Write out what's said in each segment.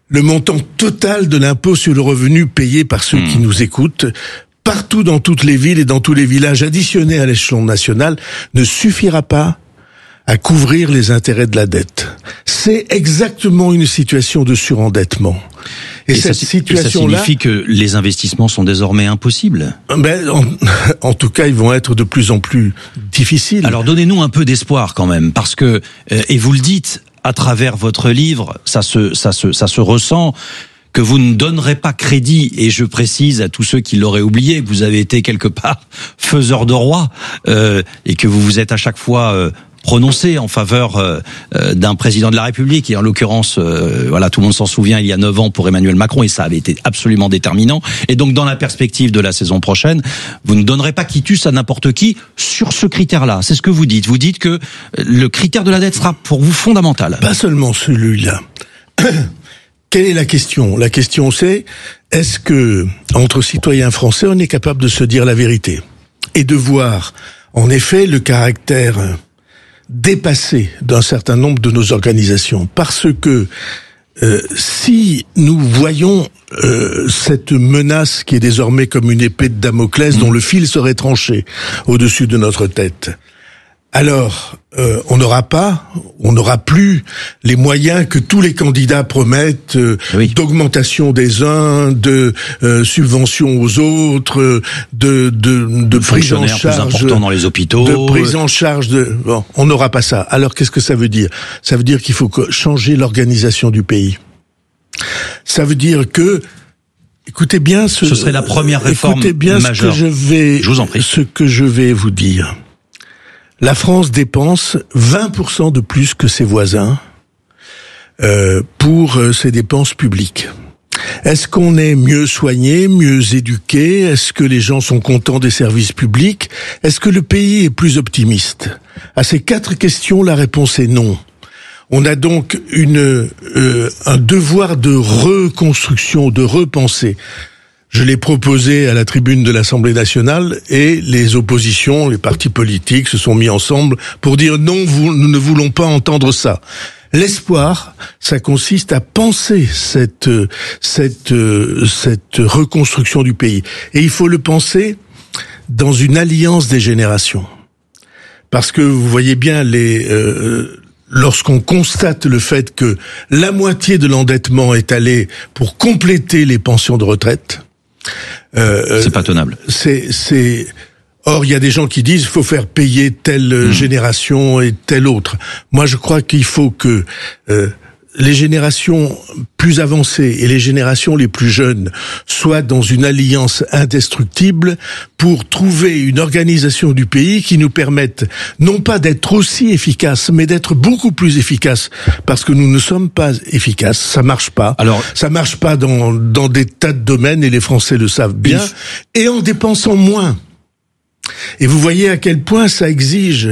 le montant total de l'impôt sur le revenu payé par ceux qui nous écoutent, partout dans toutes les villes et dans tous les villages additionné à l'échelon national, ne suffira pas à couvrir les intérêts de la dette. C'est exactement une situation de surendettement. Et cette situation-là, ça signifie que les investissements sont désormais impossibles. En tout cas, ils vont être de plus en plus difficiles. Alors donnez-nous un peu d'espoir quand même, parce que et vous le dites à travers votre livre, ça se ressent, que vous ne donnerez pas crédit, et je précise à tous ceux qui l'auraient oublié, que vous avez été quelque part faiseur de roi, et que vous vous êtes à chaque fois prononcé en faveur d'un président de la République, et en l'occurrence, voilà, tout le monde s'en souvient, il y a 9 ans pour Emmanuel Macron, et ça avait été absolument déterminant. Et donc, dans la perspective de la saison prochaine, vous ne donnerez pas quitus à n'importe qui sur ce critère-là. C'est ce que vous dites. Vous dites que le critère de la dette sera pour vous fondamental. Pas seulement celui-là. Quelle est la question ? La question c'est, est-ce que, entre citoyens français, on est capable de se dire la vérité ? Et de voir, en effet, le caractère dépassé d'un certain nombre de nos organisations. Parce que si nous voyons cette menace qui est désormais comme une épée de Damoclès dont le fil serait tranché au-dessus de notre tête, alors on n'aura plus les moyens que tous les candidats promettent d'augmentation des uns, de subventions aux autres, de prise en charge plus important dans les hôpitaux, de prise en charge on n'aura pas ça. Alors qu'est-ce que ça veut dire ? Ça veut dire qu'il faut changer l'organisation du pays. Ça veut dire que écoutez bien ce serait la première réforme majeure. Je vous en prie. Ce que je vais vous dire. La France dépense 20% de plus que ses voisins pour ses dépenses publiques. Est-ce qu'on est mieux soigné, mieux éduqué ? Est-ce que les gens sont contents des services publics ? Est-ce que le pays est plus optimiste ? À ces 4 questions, la réponse est non. On a donc un devoir de reconstruction, de repensée. Je l'ai proposé à la tribune de l'Assemblée nationale et les oppositions, les partis politiques se sont mis ensemble pour dire non, nous ne voulons pas entendre ça. L'espoir, ça consiste à penser cette reconstruction du pays. Et il faut le penser dans une alliance des générations. Parce que vous voyez bien lorsqu'on constate le fait que la moitié de l'endettement est allé pour compléter les pensions de retraite, c'est pas tenable. Or, il y a des gens qui disent faut faire payer telle génération et telle autre. Moi, je crois qu'il faut que les générations plus avancées et les générations les plus jeunes soient dans une alliance indestructible pour trouver une organisation du pays qui nous permette non pas d'être aussi efficace, mais d'être beaucoup plus efficace, parce que nous ne sommes pas efficaces, ça marche pas. Alors, ça marche pas dans des tas de domaines et les Français le savent bien, et en dépensant moins. Et vous voyez à quel point ça exige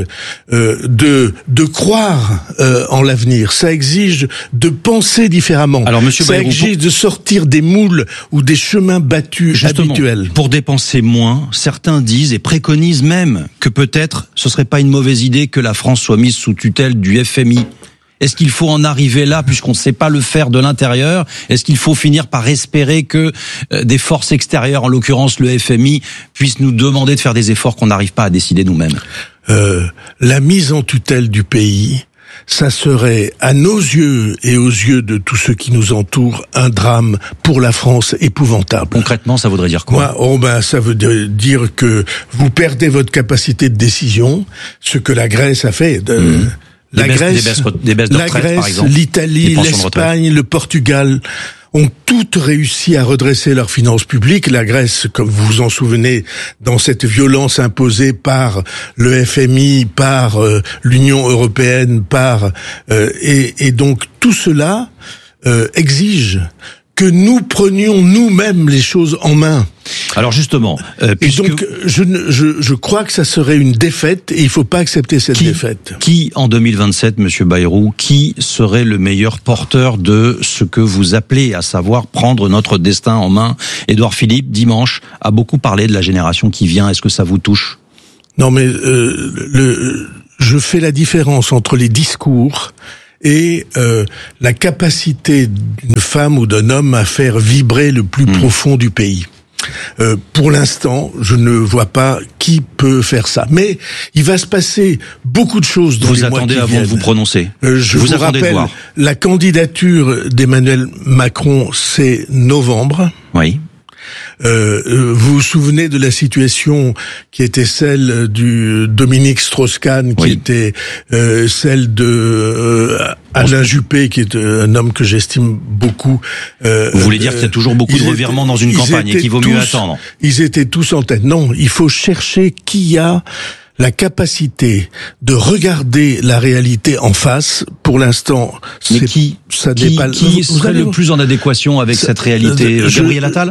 de croire en l'avenir. Ça exige de penser différemment. Alors, Monsieur Bayrou, ça exige de sortir des moules ou des chemins battus habituels. Pour dépenser moins, certains disent et préconisent même que peut-être ce serait pas une mauvaise idée que la France soit mise sous tutelle du FMI. Est-ce qu'il faut en arriver là, puisqu'on ne sait pas le faire de l'intérieur ? Est-ce qu'il faut finir par espérer que des forces extérieures, en l'occurrence le FMI, puissent nous demander de faire des efforts qu'on n'arrive pas à décider nous-mêmes ? La mise en tutelle du pays, ça serait, à nos yeux et aux yeux de tous ceux qui nous entourent, un drame pour la France épouvantable. Concrètement, ça voudrait dire quoi ? Ça veut dire que vous perdez votre capacité de décision, ce que la Grèce a fait. La Grèce, l'Italie, l'Espagne, le Portugal ont toutes réussi à redresser leurs finances publiques. La Grèce, comme vous vous en souvenez, dans cette violence imposée par le FMI, par l'Union européenne, et donc tout cela exige que nous prenions nous-mêmes les choses en main. Alors justement, puisque... Et donc je crois que ça serait une défaite et il faut pas accepter cette défaite. Qui en 2027, Monsieur Bayrou, qui serait le meilleur porteur de ce que vous appelez, à savoir prendre notre destin en main ? Édouard Philippe, dimanche, a beaucoup parlé de la génération qui vient. Est-ce que ça vous touche ? Non, mais je fais la différence entre les discours et la capacité d'une femme ou d'un homme à faire vibrer le plus profond du pays. Pour l'instant, je ne vois pas qui peut faire ça. Mais il va se passer beaucoup de choses dans les mois qui viennent. Vous attendez avant de vous prononcer. Je vous rappelle, la candidature d'Emmanuel Macron, c'est novembre. Oui. Vous vous souvenez de la situation qui était celle du Dominique Strauss-Kahn, qui était celle de Alain Juppé, qui est un homme que j'estime beaucoup. Vous voulez dire qu'il y a toujours beaucoup de revirements dans une campagne et qu'il vaut mieux attendre? Ils étaient tous en tête. Non, il faut chercher qui a la capacité de regarder la réalité en face. Pour l'instant, qui serait le plus en adéquation avec cette réalité? Gabriel Attal?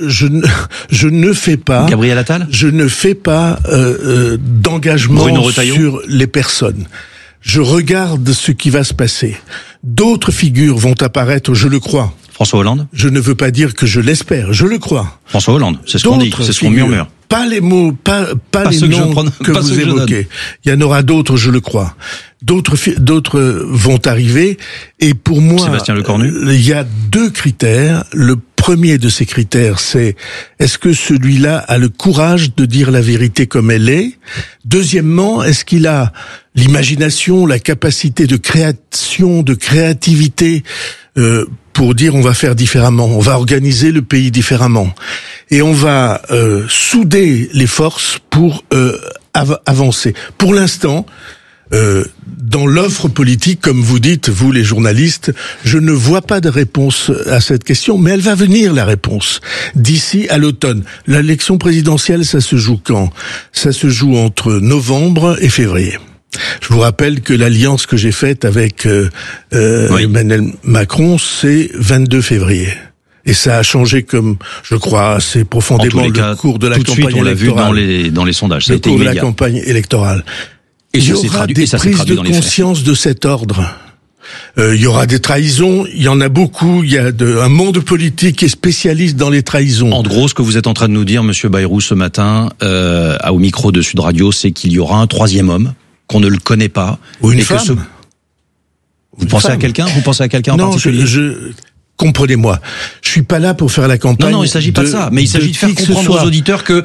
Je ne fais pas. Gabriel Attal? Je ne fais pas d'engagement sur les personnes. Je regarde ce qui va se passer. D'autres figures vont apparaître, je le crois. François Hollande? Je ne veux pas dire que je l'espère, je le crois. François Hollande, c'est ce qu'on dit, c'est ce qu'on murmure. Pas les mots, pas les noms que vous évoquez. Il y en aura d'autres, je le crois. D'autres vont arriver. Et pour moi, Sébastien Lecornu, il y a deux critères. Le premier de ces critères, c'est est-ce que celui-là a le courage de dire la vérité comme elle est? Deuxièmement, est-ce qu'il a l'imagination, la capacité de création, de créativité pour dire on va faire différemment, on va organiser le pays différemment et on va souder les forces pour avancer. Pour l'instant, dans l'offre politique, comme vous dites, vous les journalistes, je ne vois pas de réponse à cette question, mais elle va venir, la réponse, d'ici à l'automne. L'élection présidentielle, ça se joue quand? Ça se joue entre novembre et février. Je vous rappelle que l'alliance que j'ai faite avec Emmanuel Macron, c'est 22 février. Et ça a changé, comme je crois, assez profondément le cours de la campagne électorale. Tout de suite, on l'a vu dans les sondages. Ça a été immédiat. Le cours de la campagne électorale. Il y aura des prises de conscience de cet ordre. Il y aura des trahisons, il y en a beaucoup, il y a un monde politique qui est spécialiste dans les trahisons. En gros, ce que vous êtes en train de nous dire, Monsieur Bayrou, ce matin, au micro de Sud Radio, c'est qu'il y aura un troisième homme, qu'on ne le connaît pas. Ou une femme. Vous pensez à quelqu'un? Vous pensez à quelqu'un en particulier? Comprenez-moi. Je suis pas là pour faire la campagne. Non, il s'agit pas de ça. Mais il s'agit de faire comprendre aux auditeurs que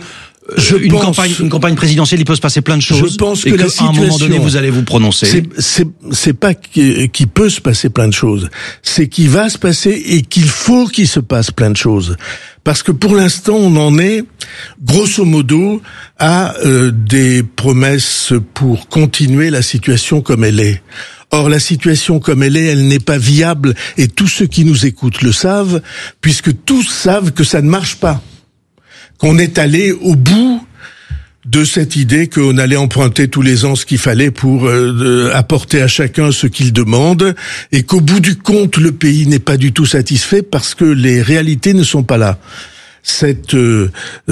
une campagne présidentielle, il peut se passer plein de choses. Je pense que et qu'à un moment donné, vous allez vous prononcer. C'est pas qu'il peut se passer plein de choses. C'est qu'il va se passer et qu'il faut qu'il se passe plein de choses. Parce que pour l'instant, on en est, grosso modo, à des promesses pour continuer la situation comme elle est. Or, la situation comme elle n'est pas viable, et tous ceux qui nous écoutent le savent, puisque tous savent que ça ne marche pas. Qu'on est allé au bout de cette idée qu'on allait emprunter tous les ans ce qu'il fallait pour apporter à chacun ce qu'il demande, et qu'au bout du compte, le pays n'est pas du tout satisfait parce que les réalités ne sont pas là. Ce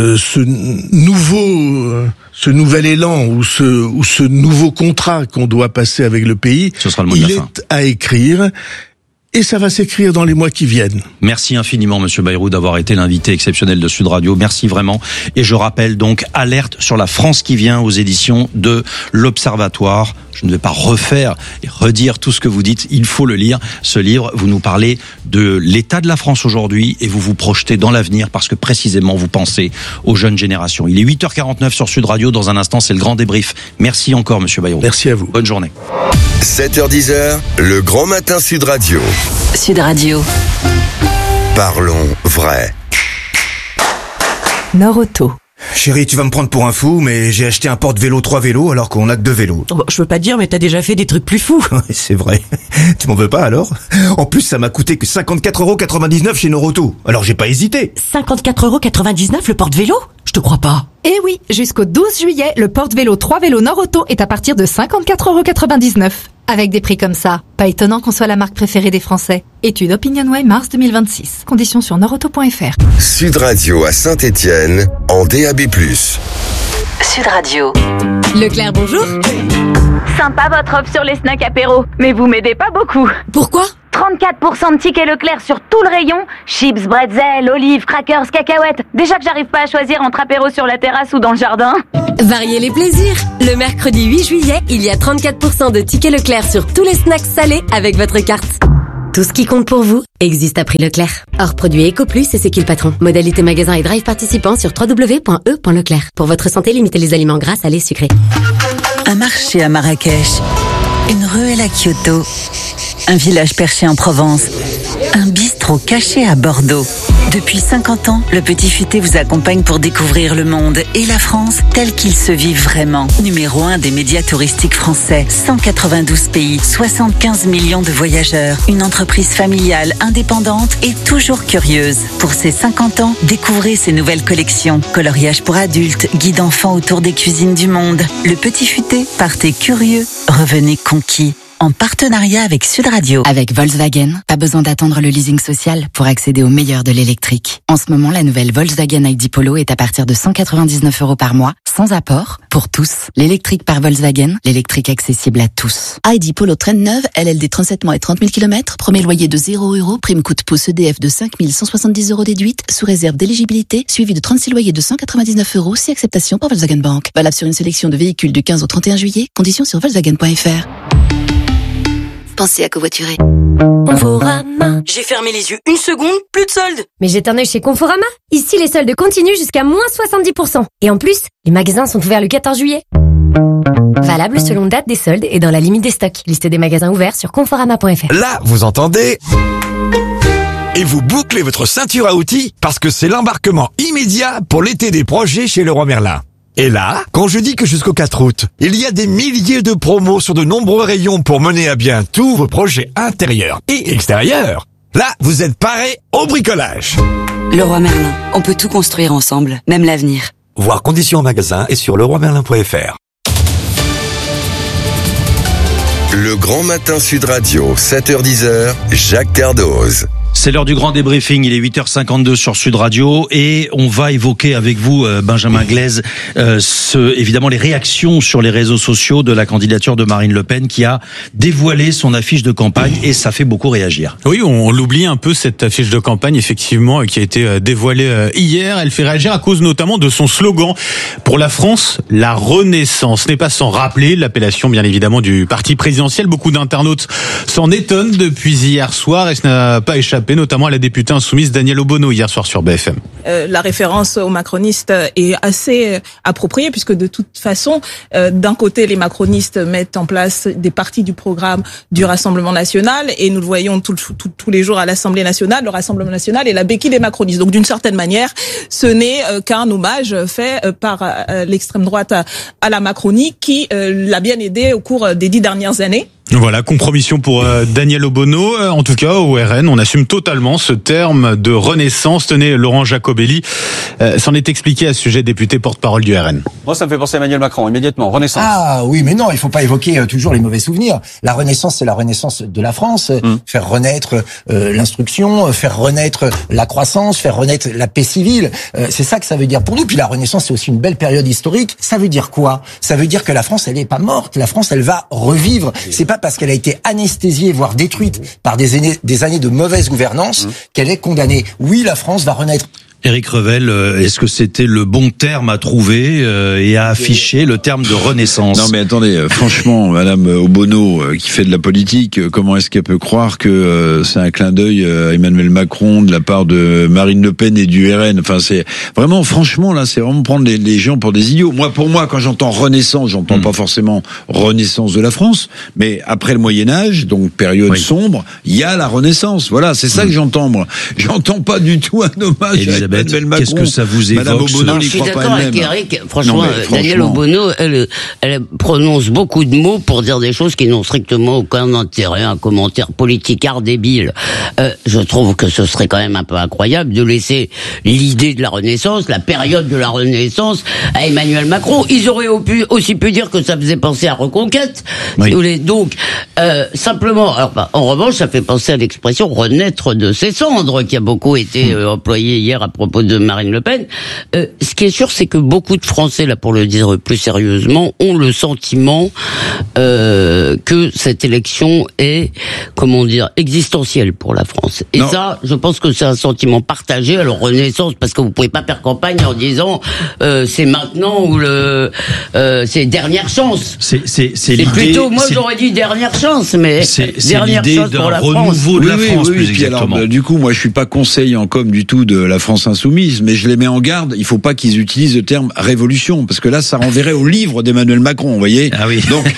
nouvel élan ou ce nouveau contrat qu'on doit passer avec le pays, ce sera le mot de la fin. Est à écrire. Et ça va s'écrire dans les mois qui viennent. Merci infiniment, Monsieur Bayrou, d'avoir été l'invité exceptionnel de Sud Radio. Merci vraiment. Et je rappelle donc, alerte sur la France qui vient aux éditions de l'Observatoire. Je ne vais pas refaire et redire tout ce que vous dites. Il faut le lire. Ce livre, vous nous parlez de l'état de la France aujourd'hui et vous vous projetez dans l'avenir parce que précisément vous pensez aux jeunes générations. Il est 8h49 sur Sud Radio. Dans un instant, c'est le grand débrief. Merci encore, Monsieur Bayrou. Merci à vous. Bonne journée. 7h-10h, le grand matin Sud Radio. Sud Radio. Parlons vrai. Nord-Auto. Chérie, tu vas me prendre pour un fou, mais j'ai acheté un porte-vélo 3 vélos alors qu'on a que 2 vélos. Oh, je veux pas te dire, mais t'as déjà fait des trucs plus fous. C'est vrai. Tu m'en veux pas alors? En plus, ça m'a coûté que 54,99€ chez Nord-Auto. Alors j'ai pas hésité. 54,99€ le porte-vélo? Je te crois pas. Eh oui, jusqu'au 12 juillet, le porte-vélo 3 vélos Nord-Auto est à partir de 54,99€. Avec des prix comme ça, pas étonnant qu'on soit la marque préférée des Français. Étude OpinionWay mars 2026. Conditions sur nordauto.fr. Sud Radio à Saint-Étienne, en DAB+. Sud Radio. Leclerc, bonjour. Sympa votre offre sur les snacks apéro, mais vous m'aidez pas beaucoup. Pourquoi ? 34% de tickets Leclerc sur tout le rayon. Chips, bretzel, olives, crackers, cacahuètes. Déjà que j'arrive pas à choisir entre apéro sur la terrasse ou dans le jardin. Variez les plaisirs. Le mercredi 8 juillet, il y a 34% de tickets Leclerc sur tous les snacks salés avec votre carte. Tout ce qui compte pour vous existe à prix Leclerc. Hors produit EcoPlus et C'est qui le patron. Modalité magasin et drive participants sur www.e.leclerc. Pour votre santé, limitez les aliments gras, salés, sucrés. Un marché à Marrakech, une ruelle à Kyoto, un village perché en Provence, un bistrot caché à Bordeaux. Depuis 50 ans, le Petit Futé vous accompagne pour découvrir le monde et la France tel qu'il se vit vraiment. Numéro 1 des médias touristiques français, 192 pays, 75 millions de voyageurs, une entreprise familiale, indépendante et toujours curieuse. Pour ses 50 ans, découvrez ses nouvelles collections. Coloriage pour adultes, guide enfants autour des cuisines du monde. Le Petit Futé, partez curieux, revenez conquis. En partenariat avec Sud Radio. Avec Volkswagen, pas besoin d'attendre le leasing social pour accéder au meilleur de l'électrique. En ce moment, la nouvelle Volkswagen ID Polo est à partir de 199 € par mois, sans apport, pour tous. L'électrique par Volkswagen, l'électrique accessible à tous. ID Polo traîne neuve, LLD 37 mois et 30 000 km, premier loyer de 0 €, prime coût pouce EDF de 5 170 € déduite, sous réserve d'éligibilité, suivi de 36 loyers de 199 €, si acceptation par Volkswagen Bank. Valable sur une sélection de véhicules du 15 au 31 juillet, conditions sur Volkswagen.fr. Pensez à covoiturer. Conforama. J'ai fermé les yeux une seconde, plus de soldes. Mais jette un œil chez Conforama. Ici, les soldes continuent jusqu'à moins 70%. Et en plus, les magasins sont ouverts le 14 juillet. Valable selon date des soldes et dans la limite des stocks. Liste des magasins ouverts sur Conforama.fr. Là, vous entendez ? Et vous bouclez votre ceinture à outils parce que c'est l'embarquement immédiat pour l'été des projets chez Leroy Merlin. Et là, quand je dis que jusqu'au 4 août, il y a des milliers de promos sur de nombreux rayons pour mener à bien tous vos projets intérieurs et extérieurs, là, vous êtes parés au bricolage. Leroy Merlin, on peut tout construire ensemble, même l'avenir. Voir conditions en magasin et sur leroymerlin.fr. Le Grand Matin Sud Radio, 7h-10h, Jacques Cardoz. C'est l'heure du grand débriefing, il est 8h52 sur Sud Radio et on va évoquer avec vous, Benjamin Glaise, évidemment les réactions sur les réseaux sociaux de la candidature de Marine Le Pen qui a dévoilé son affiche de campagne et ça fait beaucoup réagir. Oui, on l'oublie un peu cette affiche de campagne effectivement qui a été dévoilée hier. Elle fait réagir à cause notamment de son slogan pour la France, la Renaissance. Ce n'est pas sans rappeler l'appellation bien évidemment du parti présidentiel. Beaucoup d'internautes s'en étonnent depuis hier soir et ce n'a pas échappé notamment à la députée insoumise Danielle Obono hier soir sur BFM. La référence aux macronistes est assez appropriée puisque de toute façon, d'un côté, les macronistes mettent en place des parties du programme du Rassemblement national et nous le voyons tous les jours à l'Assemblée nationale. Le Rassemblement national est la béquille des macronistes. Donc d'une certaine manière, ce n'est qu'un hommage fait par l'extrême droite à la Macronie qui l'a bien aidé au cours des 10 dernières années. Voilà, compromission pour Danielle Obono. En tout cas, au RN, on assume totalement ce terme de renaissance. Tenez, Laurent Jacobelli s'en est expliqué à ce sujet, député porte-parole du RN. Moi, ça me fait penser à Emmanuel Macron, immédiatement. Renaissance. Ah oui, mais non, il faut pas évoquer toujours les mauvais souvenirs. La renaissance, c'est la renaissance de la France. Faire renaître l'instruction, faire renaître la croissance, faire renaître la paix civile. C'est ça que ça veut dire pour nous. Puis la renaissance, c'est aussi une belle période historique. Ça veut dire quoi ? Ça veut dire que la France, elle est pas morte. La France, elle va revivre. C'est pas parce qu'elle a été anesthésiée, voire détruite par des années de mauvaise gouvernance qu'elle est condamnée. Oui, la France va renaître. Éric Revel, est-ce que c'était le bon terme à trouver et à afficher, le terme de renaissance ? Non mais attendez, franchement, Madame Obono, qui fait de la politique, comment est-ce qu'elle peut croire que c'est un clin d'œil à Emmanuel Macron de la part de Marine Le Pen et du RN ? Enfin, c'est vraiment, franchement, là, c'est vraiment prendre les gens pour des idiots. Pour moi, quand j'entends renaissance, j'entends pas forcément renaissance de la France, mais après le Moyen-Âge, donc période sombre, il y a la renaissance. Voilà, c'est ça que j'entends, moi. J'entends pas du tout un hommage à qu'est-ce que ça vous évoque? Madame Obono, je suis d'accord avec Eric. Franchement, Danielle Obono, elle prononce beaucoup de mots pour dire des choses qui n'ont strictement aucun intérêt. Un commentaire politicard débile. Je trouve que ce serait quand même un peu incroyable de laisser l'idée de la Renaissance, la période de la Renaissance, à Emmanuel Macron. Ils auraient aussi pu dire que ça faisait penser à Reconquête. Oui. Si vous voulez. Donc, simplement, alors, en revanche, ça fait penser à l'expression renaître de ses cendres, qui a beaucoup été employée hier à propos de Marine Le Pen. Ce qui est sûr, c'est que beaucoup de Français, là, pour le dire plus sérieusement, ont le sentiment que cette élection est, comment dire, existentielle pour la France. Et ça, je pense que c'est un sentiment partagé. Alors Renaissance, parce que vous pouvez pas faire campagne en disant c'est maintenant ou c'est dernière chance. C'est plutôt, moi j'aurais dit dernière chance, mais dernière chance pour la France. Renouveau de la France, plus exactement. Alors, du coup, moi je suis pas conseiller en com du tout de la France insoumise, mais je les mets en garde. Il faut pas qu'ils utilisent le terme révolution, parce que là, ça renverrait au livre d'Emmanuel Macron, vous voyez. Ah oui. Donc,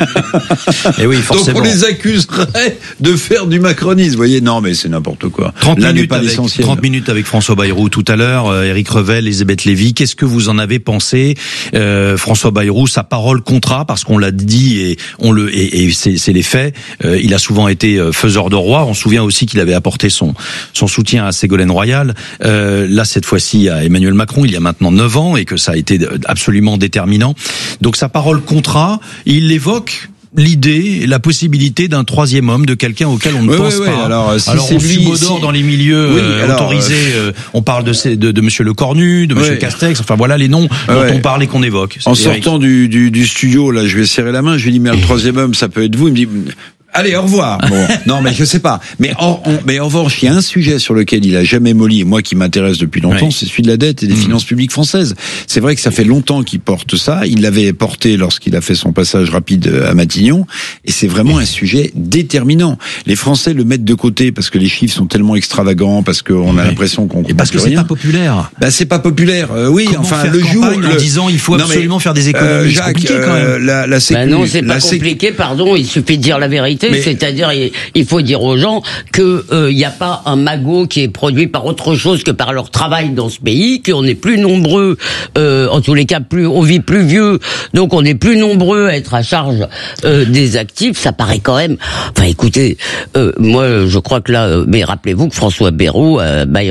et oui, forcément. Donc on les accuserait de faire du macronisme, vous voyez. Non, mais c'est n'importe quoi. 30 minutes avec François Bayrou tout à l'heure, Éric Revel, Elisabeth Lévy. Qu'est-ce que vous en avez pensé? François Bayrou, sa parole comptera, parce qu'on l'a dit et c'est les faits. Il a souvent été faiseur de roi. On se souvient aussi qu'il avait apporté son soutien à Ségolène Royal. Là, cette fois-ci, à Emmanuel Macron, il y a maintenant 9 ans, et que ça a été absolument déterminant. Donc sa parole comptera. Il évoque l'idée, la possibilité d'un troisième homme, de quelqu'un auquel on ne pense pas. Alors on subodore dans les milieux autorisés. On parle de Monsieur Lecornu, de Monsieur Castex. Enfin voilà les noms dont on parle et qu'on évoque. En sortant du studio, là, je lui ai serré la main. Je lui ai dit, mais le troisième homme, ça peut être vous. Il me dit, allez, au revoir. Bon, non, mais je sais pas. Mais en revanche, il y a un sujet sur lequel il a jamais molli, et moi qui m'intéresse depuis longtemps, c'est celui de la dette et des finances publiques françaises. C'est vrai que ça fait longtemps qu'il porte ça. Il l'avait porté lorsqu'il a fait son passage rapide à Matignon, et c'est vraiment un sujet déterminant. Les Français le mettent de côté parce que les chiffres sont tellement extravagants, parce qu'on a l'impression qu'on et parce que c'est pas populaire. Bah, c'est pas populaire. Oui, comment enfin le jour en disant il faut absolument faire des économies. Jacques, c'est compliqué quand même. Non, c'est pas compliqué. Pardon, il suffit de dire la vérité. C'est-à-dire, il faut dire aux gens que il n'y a pas un magot qui est produit par autre chose que par leur travail dans ce pays, qu'on est plus nombreux, en tous les cas, on vit plus vieux, donc on est plus nombreux à être à charge des actifs. Ça paraît quand même. Enfin, écoutez, moi, je crois que là, mais rappelez-vous que François Bayrou,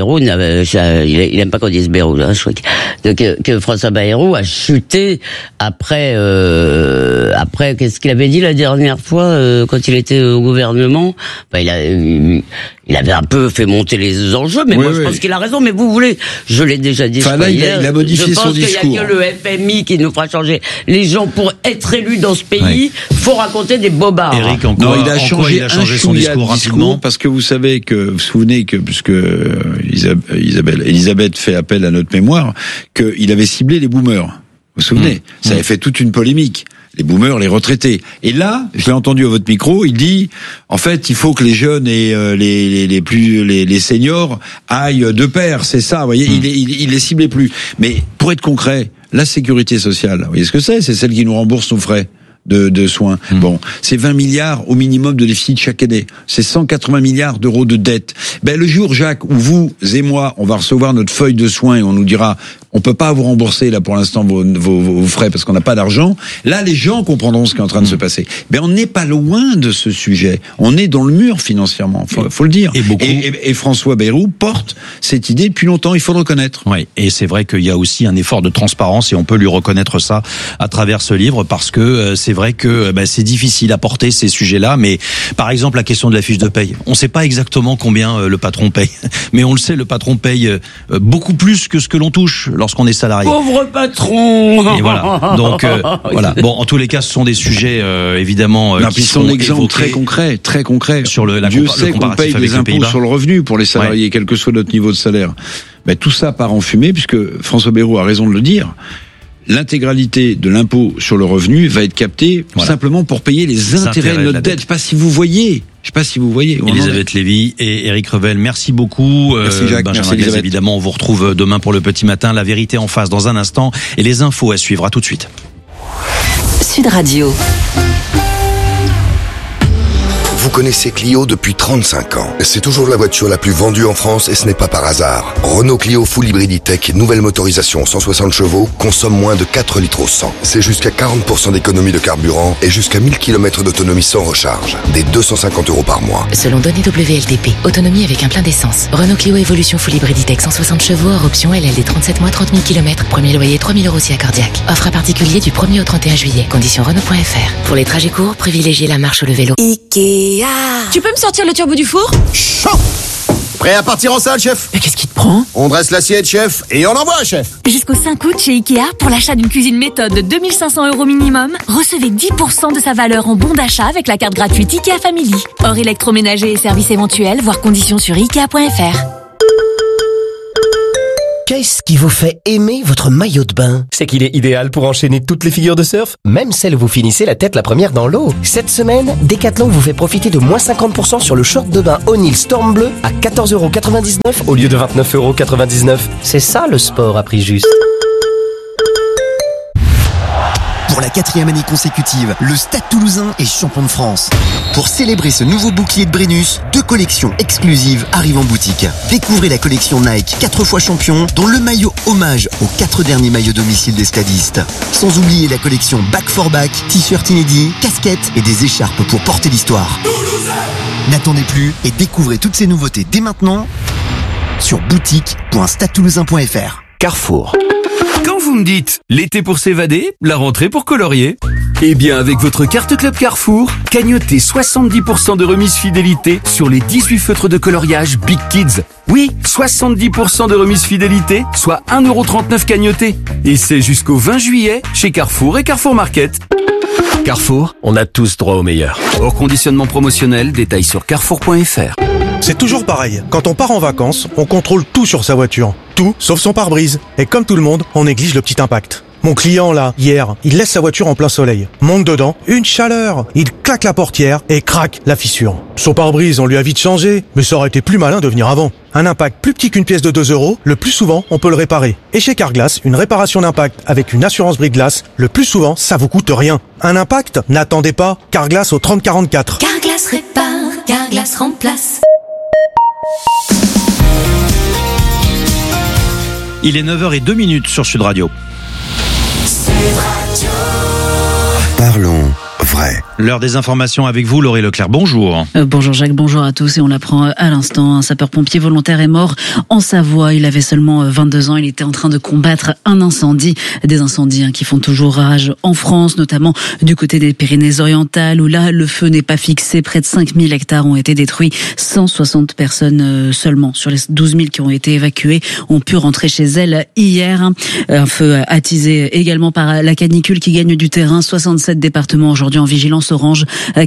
il aime pas qu'on dise Bayrou, là, je crois que François Bayrou a chuté après, qu'est-ce qu'il avait dit la dernière fois quand il était au gouvernement, il avait un peu fait monter les enjeux, mais moi je pense qu'il a raison. Mais vous voulez, je l'ai déjà dit. Enfin là, il a modifié son discours. Je pense qu'il n'y a que le FMI qui nous fera changer. Les gens, pour être élus dans ce pays, faut raconter des bobards. Eric, il a changé son discours rapidement, parce que vous savez que, vous vous souvenez que, puisque Elisabeth fait appel à notre mémoire, qu'il avait ciblé les boomers. Vous vous souvenez? Ça avait fait toute une polémique. Les boomers, les retraités. Et là, je l'ai entendu à votre micro, il dit, en fait, il faut que les jeunes et les seniors aillent de pair, c'est ça, vous voyez, il les ciblait plus. Mais pour être concret, la sécurité sociale, vous voyez ce que c'est? C'est celle qui nous rembourse nos frais de soins. Bon, c'est 20 milliards au minimum de déficit chaque année. C'est 180 milliards d'euros de dette. Le jour, Jacques, où vous et moi, on va recevoir notre feuille de soins et on nous dira, on peut pas vous rembourser là pour l'instant vos frais parce qu'on n'a pas d'argent. Là, les gens comprendront ce qui est en train de se passer. On n'est pas loin de ce sujet. On est dans le mur financièrement. Faut le dire. Et François Bayrou porte cette idée depuis longtemps. Il faut le reconnaître. Oui. Et c'est vrai qu'il y a aussi un effort de transparence et on peut lui reconnaître ça à travers ce livre, parce que c'est vrai que c'est difficile à porter ces sujets-là. Mais par exemple, la question de la fiche de paye. On ne sait pas exactement combien le patron paye, mais on le sait, le patron paye beaucoup plus que ce que l'on touche lorsqu'on est salarié. Pauvre patron. Et voilà. Donc voilà. Bon, en tous les cas, ce sont des sujets évidemment qui sont exemples très concrets sur Dieu sait qu'on paye des impôts sur le revenu pour les salariés, quel que soit notre niveau de salaire. Tout ça part en fumée, puisque François Bayrou a raison de le dire. L'intégralité de l'impôt sur le revenu va être captée simplement pour payer les intérêts de notre dette. Je sais pas si vous voyez. Elisabeth Lévy et Éric Revel, merci beaucoup. Merci Jacques, Benjamin merci Gaz, évidemment, on vous retrouve demain pour le petit matin. La vérité en face dans un instant et les infos à suivre. À tout de suite. Sud Radio. Vous connaissez Clio depuis 35 ans. C'est toujours la voiture la plus vendue en France et ce n'est pas par hasard. Renault Clio Full Hybrid E-Tech, nouvelle motorisation 160 chevaux, consomme moins de 4 litres au 100. C'est jusqu'à 40% d'économie de carburant et jusqu'à 1000 km d'autonomie sans recharge. Des 250 € par mois. Selon données WLTP, autonomie avec un plein d'essence. Renault Clio Evolution Full Hybrid E-Tech 160 chevaux, hors option LLD 37 mois, 30 000 km. Premier loyer 3 000 € si accordiaque. Offre à particulier du 1er au 31 juillet. Conditions Renault.fr. Pour les trajets courts, privilégiez la marche ou le vélo. Tu peux me sortir le turbo du four? Chaud! Prêt à partir en salle, chef? Mais qu'est-ce qui te prend? On dresse l'assiette, chef, et on envoie, chef. Jusqu'au 5 août chez Ikea, pour l'achat d'une cuisine méthode de 2500 € minimum, recevez 10% de sa valeur en bon d'achat avec la carte gratuite Ikea Family. Hors électroménager et services éventuels, voir conditions sur Ikea.fr. Qu'est-ce qui vous fait aimer votre maillot de bain? C'est qu'il est idéal pour enchaîner toutes les figures de surf, même celles où vous finissez la tête la première dans l'eau. Cette semaine, Decathlon vous fait profiter de moins 50% sur le short de bain O'Neill Storm Bleu à 14,99 € au lieu de 29,99 €. C'est ça le sport à prix juste. Pour la 4e année consécutive, le Stade Toulousain est champion de France. Pour célébrer ce nouveau bouclier de Brennus, 2 collections exclusives arrivent en boutique. Découvrez la collection Nike 4 fois champion, dont le maillot hommage aux 4 derniers maillots domicile des stadistes. Sans oublier la collection Back for Back, t-shirts inédits, casquettes et des écharpes pour porter l'histoire. N'attendez plus et découvrez toutes ces nouveautés dès maintenant sur boutique.stadetoulousain.fr. Carrefour. Quand vous me dites l'été pour s'évader, la rentrée pour colorier, eh bien avec votre carte Club Carrefour, cagnotez 70% de remise fidélité sur les 18 feutres de coloriage Big Kids. Oui, 70% de remise fidélité, soit 1,39 € cagnoté. Et c'est jusqu'au 20 juillet chez Carrefour et Carrefour Market. Carrefour, on a tous droit au meilleur. Hors conditionnement promotionnel, détails sur carrefour.fr. C'est toujours pareil. Quand on part en vacances, on contrôle tout sur sa voiture. Tout, sauf son pare-brise. Et comme tout le monde, on néglige le petit impact. Mon client, là, hier, il laisse sa voiture en plein soleil. Monte dedans, une chaleur. Il claque la portière et craque la fissure. Son pare-brise, on lui a vite changé, mais ça aurait été plus malin de venir avant. Un impact plus petit qu'une pièce de 2 €, le plus souvent, on peut le réparer. Et chez Carglass, une réparation d'impact avec une assurance brise-glace, le plus souvent, ça vous coûte rien. Un impact? N'attendez pas. Carglass au 30 44. Carglass répare, Carglass remplace. Il est 9h02 sur Sud Radio. Parlons vrai. L'heure des informations avec vous, Laurie Leclerc. Bonjour. Bonjour Jacques, bonjour à tous. Et on l'apprend à l'instant, un sapeur-pompier volontaire est mort en Savoie. Il avait seulement 22 ans. Il était en train de combattre un incendie. Des incendies qui font toujours rage en France, notamment du côté des Pyrénées-Orientales, où là, le feu n'est pas fixé. Près de 5000 hectares ont été détruits. 160 personnes seulement, sur les 12 000 qui ont été évacuées, ont pu rentrer chez elles hier. Un feu attisé également par la canicule qui gagne du terrain. 67 départements aujourd'hui en vigilance orange.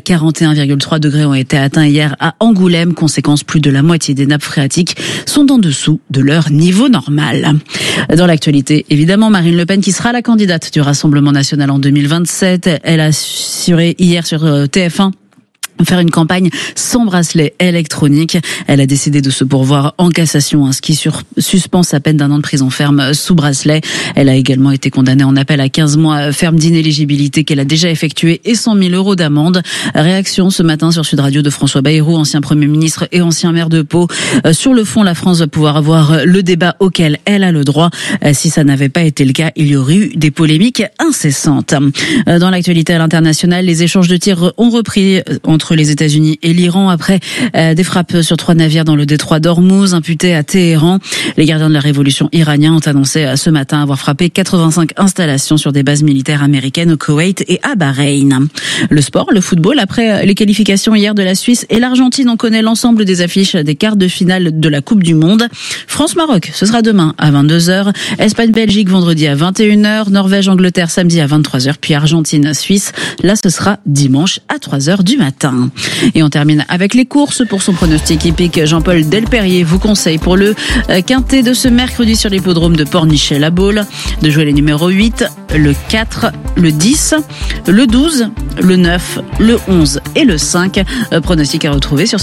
41,3 degrés ont été atteints hier à Angoulême. Conséquence, plus de la moitié des nappes phréatiques sont en dessous de leur niveau normal. Dans l'actualité, évidemment, Marine Le Pen qui sera la candidate du Rassemblement national en 2027. Elle a assuré hier sur TF1 faire une campagne sans bracelet électronique. Elle a décidé de se pourvoir en cassation, ce qui suspend sa peine d'1 an de prison ferme sous bracelet. Elle a également été condamnée en appel à 15 mois ferme d'inéligibilité qu'elle a déjà effectué et 100 000 € d'amende. Réaction ce matin sur Sud Radio de François Bayrou, ancien Premier ministre et ancien maire de Pau. Sur le fond, la France va pouvoir avoir le débat auquel elle a le droit. Si ça n'avait pas été le cas, il y aurait eu des polémiques incessantes. Dans l'actualité à l'international, les échanges de tirs ont repris entre les États-Unis et l'Iran après des frappes sur 3 navires dans le détroit d'Ormuz imputés à Téhéran. Les gardiens de la révolution iraniens ont annoncé ce matin avoir frappé 85 installations sur des bases militaires américaines au Koweït et à Bahreïn. Le sport, le football, après les qualifications hier de la Suisse et l'Argentine, on connaît l'ensemble des affiches des quarts de finale de la Coupe du Monde. France-Maroc, ce sera demain à 22h. Espagne-Belgique vendredi à 21h. Norvège-Angleterre samedi à 23h. Puis Argentine-Suisse, là ce sera dimanche à 3h du matin. Et on termine avec les courses. Pour son pronostic hippique, Jean-Paul Delperrier vous conseille pour le quintet de ce mercredi sur l'hippodrome de Pornichet-la-Baule de jouer les numéros 8, le 4, le 10, le 12, le 9, le 11 et le 5. Pronostic à retrouver sur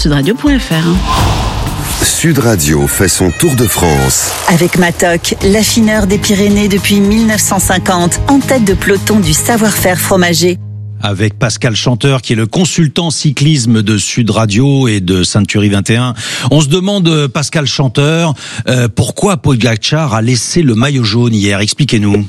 sudradio.fr. Sud Radio fait son tour de France. Avec Matok, l'affineur des Pyrénées depuis 1950, en tête de peloton du savoir-faire fromager. Avec Pascal Chanteur, qui est le consultant cyclisme de Sud Radio et de Sainte-Turie 21. On se demande, Pascal Chanteur, pourquoi Pogačar a laissé le maillot jaune hier? Expliquez-nous.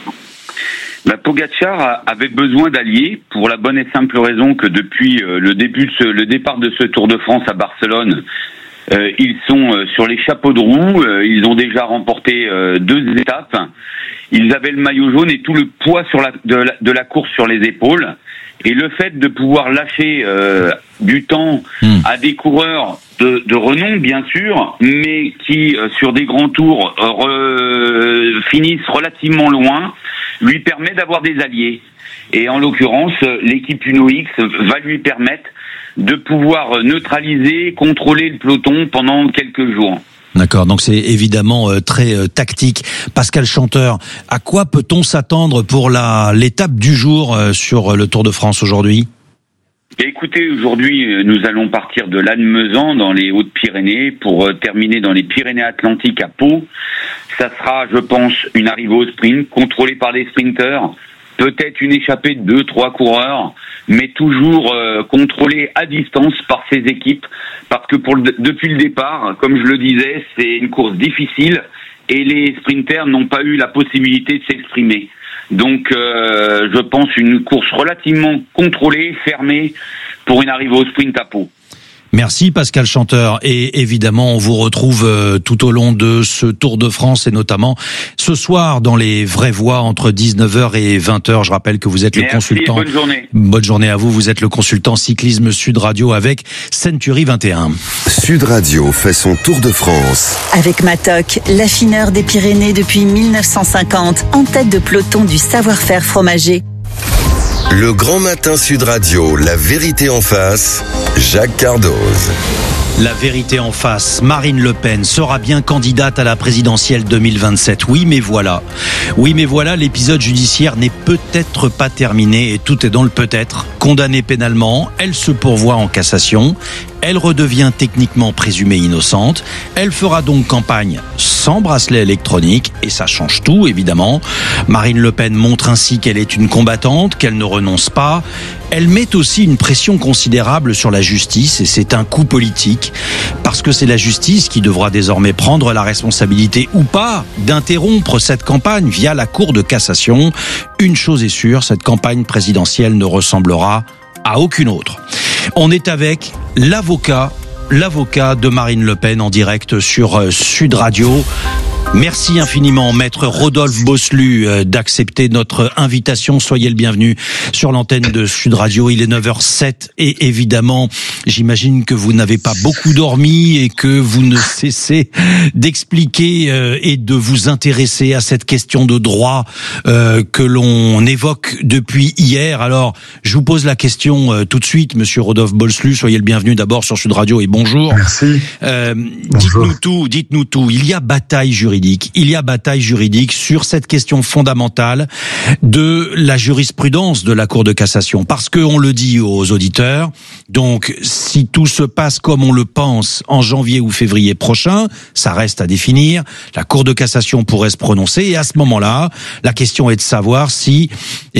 Pogačar avait besoin d'alliés pour la bonne et simple raison que depuis le départ de ce Tour de France à Barcelone, ils sont sur les chapeaux de roue, ils ont déjà remporté 2 étapes. Ils avaient le maillot jaune et tout le poids de la course sur les épaules. Et le fait de pouvoir lâcher du temps à des coureurs de renom, bien sûr, mais qui, sur des grands tours, finissent relativement loin, lui permet d'avoir des alliés. Et en l'occurrence, l'équipe Uno X va lui permettre de pouvoir neutraliser, contrôler le peloton pendant quelques jours. D'accord, donc c'est évidemment très tactique. Pascal Chanteur, à quoi peut-on s'attendre pour l'étape du jour sur le Tour de France aujourd'hui ? Écoutez, aujourd'hui, nous allons partir de Lannemezan dans les Hautes-Pyrénées pour terminer dans les Pyrénées-Atlantiques à Pau. Ça sera, je pense, une arrivée au sprint contrôlée par des sprinteurs, peut-être une échappée de 2-3 coureurs, mais toujours contrôlée à distance par ces équipes, parce que depuis le départ, comme je le disais, c'est une course difficile et les sprinters n'ont pas eu la possibilité de s'exprimer. Donc, je pense une course relativement contrôlée, fermée, pour une arrivée au sprint à Pau. Merci Pascal Chanteur, et évidemment on vous retrouve tout au long de ce Tour de France et notamment ce soir dans les vraies voix entre 19h et 20h. Je rappelle que vous êtes le consultant. Bonne journée. Bonne journée à vous. Vous êtes le consultant cyclisme Sud Radio avec Century 21. Sud Radio fait son Tour de France. Avec Matok, l'affineur des Pyrénées depuis 1950, en tête de peloton du savoir-faire fromager. Le Grand Matin Sud Radio, la vérité en face, Jacques Cardoz. La vérité en face, Marine Le Pen sera bien candidate à la présidentielle 2027. Oui, mais voilà, l'épisode judiciaire n'est peut-être pas terminé et tout est dans le peut-être. Condamnée pénalement, elle se pourvoit en cassation. Elle redevient techniquement présumée innocente. Elle fera donc campagne sans bracelet électronique et ça change tout, évidemment. Marine Le Pen montre ainsi qu'elle est une combattante, qu'elle ne renonce pas. Elle met aussi une pression considérable sur la justice et c'est un coup politique parce que c'est la justice qui devra désormais prendre la responsabilité ou pas d'interrompre cette campagne via la Cour de cassation. Une chose est sûre, cette campagne présidentielle ne ressemblera à aucune autre. On est avec l'avocat de Marine Le Pen en direct sur Sud Radio. Merci infiniment, maître Rodolphe Bosselu, d'accepter notre invitation. Soyez le bienvenu sur l'antenne de Sud Radio. Il est 9h07 et évidemment, j'imagine que vous n'avez pas beaucoup dormi et que vous ne cessez d'expliquer et de vous intéresser à cette question de droit que l'on évoque depuis hier. Alors, je vous pose la question tout de suite, monsieur Rodolphe Bosselu. Soyez le bienvenu d'abord sur Sud Radio et bonjour. Merci. Dites-nous tout. Il y a bataille juridique. Il y a bataille juridique sur cette question fondamentale de la jurisprudence de la Cour de cassation. Parce qu'on le dit aux auditeurs, donc si tout se passe comme on le pense en janvier ou février prochain, ça reste à définir, la Cour de cassation pourrait se prononcer et à ce moment-là, la question est de savoir si,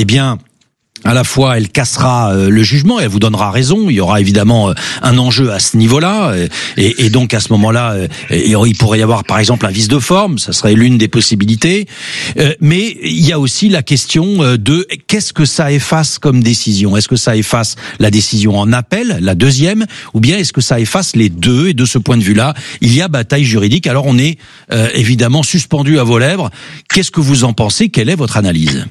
à la fois, elle cassera le jugement, elle vous donnera raison. Il y aura évidemment un enjeu à ce niveau-là, et donc à ce moment-là, il pourrait y avoir par exemple un vice de forme. Ça serait l'une des possibilités. Mais il y a aussi la question de qu'est-ce que ça efface comme décision. Est-ce que ça efface la décision en appel, la deuxième, ou bien est-ce que ça efface les deux? Et de ce point de vue-là, il y a bataille juridique. Alors on est évidemment suspendu à vos lèvres. Qu'est-ce que vous en pensez? Quelle est votre analyse?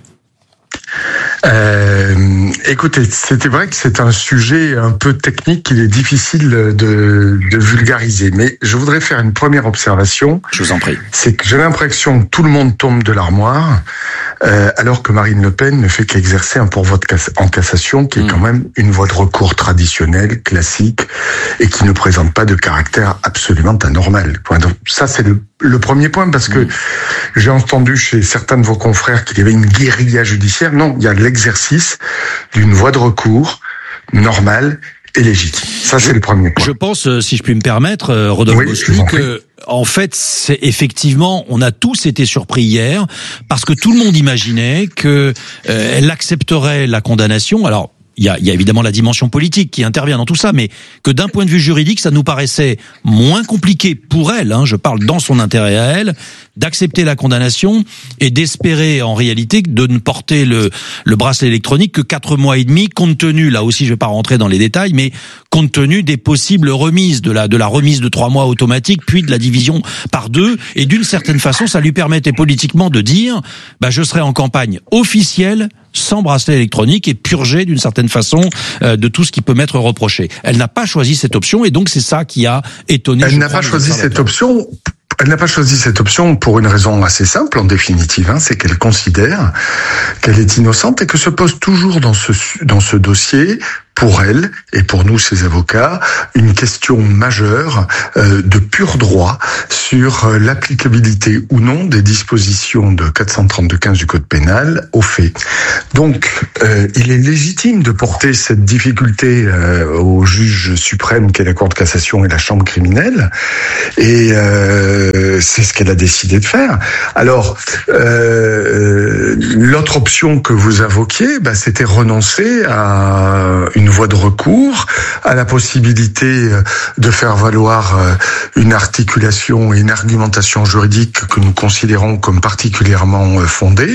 Écoutez, c'était vrai que c'est un sujet un peu technique qu'il est difficile de vulgariser, mais je voudrais faire une première observation. Je vous en prie. C'est que j'ai l'impression que tout le monde tombe de l'armoire, alors que Marine Le Pen ne fait qu'exercer un pourvoi en cassation, qui est quand même une voie de recours traditionnelle, classique, et qui ne présente pas de caractère absolument anormal. Donc, ça, c'est le premier point, parce que j'ai entendu chez certains de vos confrères qu'il y avait une guérilla judiciaire. Non, il y a l'exercice d'une voie de recours normale et légitime. Ça, c'est le premier point. Je pense, si je puis me permettre, Rodolphe Bosselu, que en fait, c'est effectivement, on a tous été surpris hier parce que tout le monde imaginait que elle accepterait la condamnation. Alors, il y a évidemment la dimension politique qui intervient dans tout ça, mais que d'un point de vue juridique, ça nous paraissait moins compliqué pour elle, je parle dans son intérêt à elle, d'accepter la condamnation et d'espérer en réalité de ne porter le bracelet électronique que 4 mois et demi, compte tenu, là aussi je vais pas rentrer dans les détails, mais compte tenu des possibles remises, de la remise de 3 mois automatique, puis de la division par 2, et d'une certaine façon, ça lui permettait politiquement de dire, je serai en campagne officielle sans bracelet électronique et purger d'une certaine façon de tout ce qui peut m'être reproché. Elle n'a pas choisi cette option et donc c'est ça qui a étonné. Elle n'a pas choisi cette option. Elle n'a pas choisi cette option pour une raison assez simple, en définitive, c'est qu'elle considère qu'elle est innocente et que se pose toujours dans ce dossier, pour elle et pour nous, ses avocats, une question majeure de pur droit sur l'applicabilité ou non des dispositions de 432-15 du Code pénal aux faits. Donc, il est légitime de porter cette difficulté au juge suprême qu'est la Cour de cassation et la Chambre criminelle, et c'est ce qu'elle a décidé de faire. Alors, l'autre option que vous invoquiez, c'était renoncer à une voie de recours, à la possibilité de faire valoir une articulation et une argumentation juridique que nous considérons comme particulièrement fondée.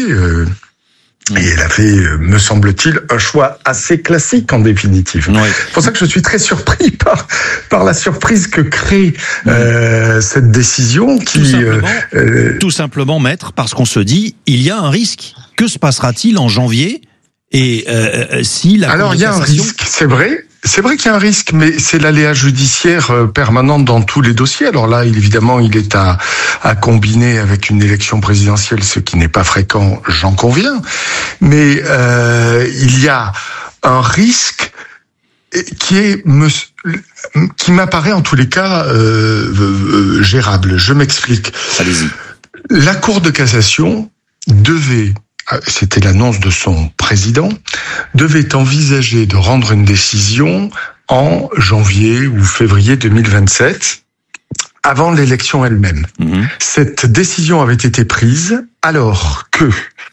Et elle a fait, me semble-t-il, un choix assez classique en définitive. Ouais. C'est pour ça que je suis très surpris par la surprise que crée cette décision qui... Tout simplement, maître, parce qu'on se dit, il y a un risque. Que se passera-t-il en janvier ? Et si la Alors il y a un risque, c'est vrai qu'il y a un risque, mais c'est l'aléa judiciaire permanent dans tous les dossiers. Alors là, évidemment, il est à combiner avec une élection présidentielle, ce qui n'est pas fréquent, j'en conviens. Mais il y a un risque qui m'apparaît en tous les cas gérable. Je m'explique. Allez-y. La Cour de cassation c'était l'annonce de son président, devait envisager de rendre une décision en janvier ou février 2027, avant l'élection elle-même. Cette décision avait été prise alors que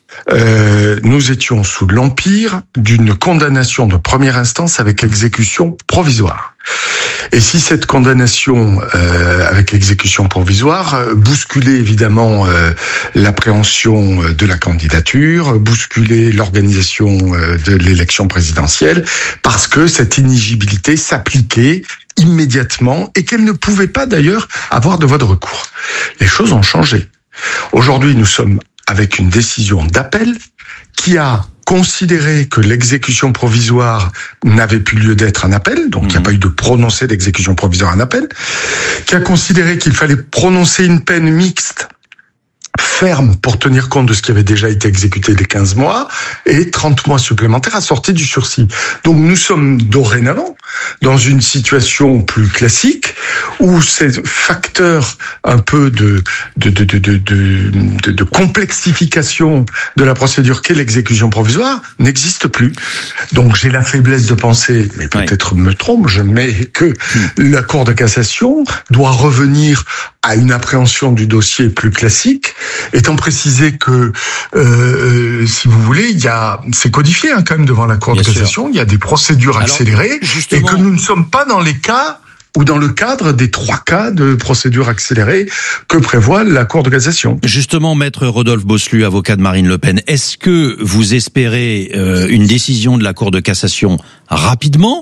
nous étions sous l'empire d'une condamnation de première instance avec exécution provisoire. Et si cette condamnation avec exécution provisoire bousculait évidemment l'appréhension de la candidature, bousculait l'organisation de l'élection présidentielle, parce que cette inéligibilité s'appliquait immédiatement et qu'elle ne pouvait pas d'ailleurs avoir de voie de recours. Les choses ont changé. Aujourd'hui, nous sommes avec une décision d'appel qui a considéré que l'exécution provisoire n'avait plus lieu d'être un appel, donc il n'y a pas eu de prononcé d'exécution provisoire en appel, qui a considéré qu'il fallait prononcer une peine mixte ferme pour tenir compte de ce qui avait déjà été exécuté les 15 mois et 30 mois supplémentaires assortis du sursis. Donc nous sommes dorénavant dans une situation plus classique où ces facteurs un peu de complexification de la procédure qu'est l'exécution provisoire n'existent plus. Donc j'ai la faiblesse de penser, mais peut-être me trompe, mais que la Cour de cassation doit revenir à une appréhension du dossier plus classique, étant précisé que, si vous voulez, c'est codifié quand même devant la Cour de cassation, il y a des procédures accélérées, et que nous ne sommes pas dans les cas ou dans le cadre des 3 cas de procédure accélérée que prévoit la Cour de cassation. Justement, maître Rodolphe Bosselut, avocat de Marine Le Pen, est-ce que vous espérez une décision de la Cour de cassation rapidement ?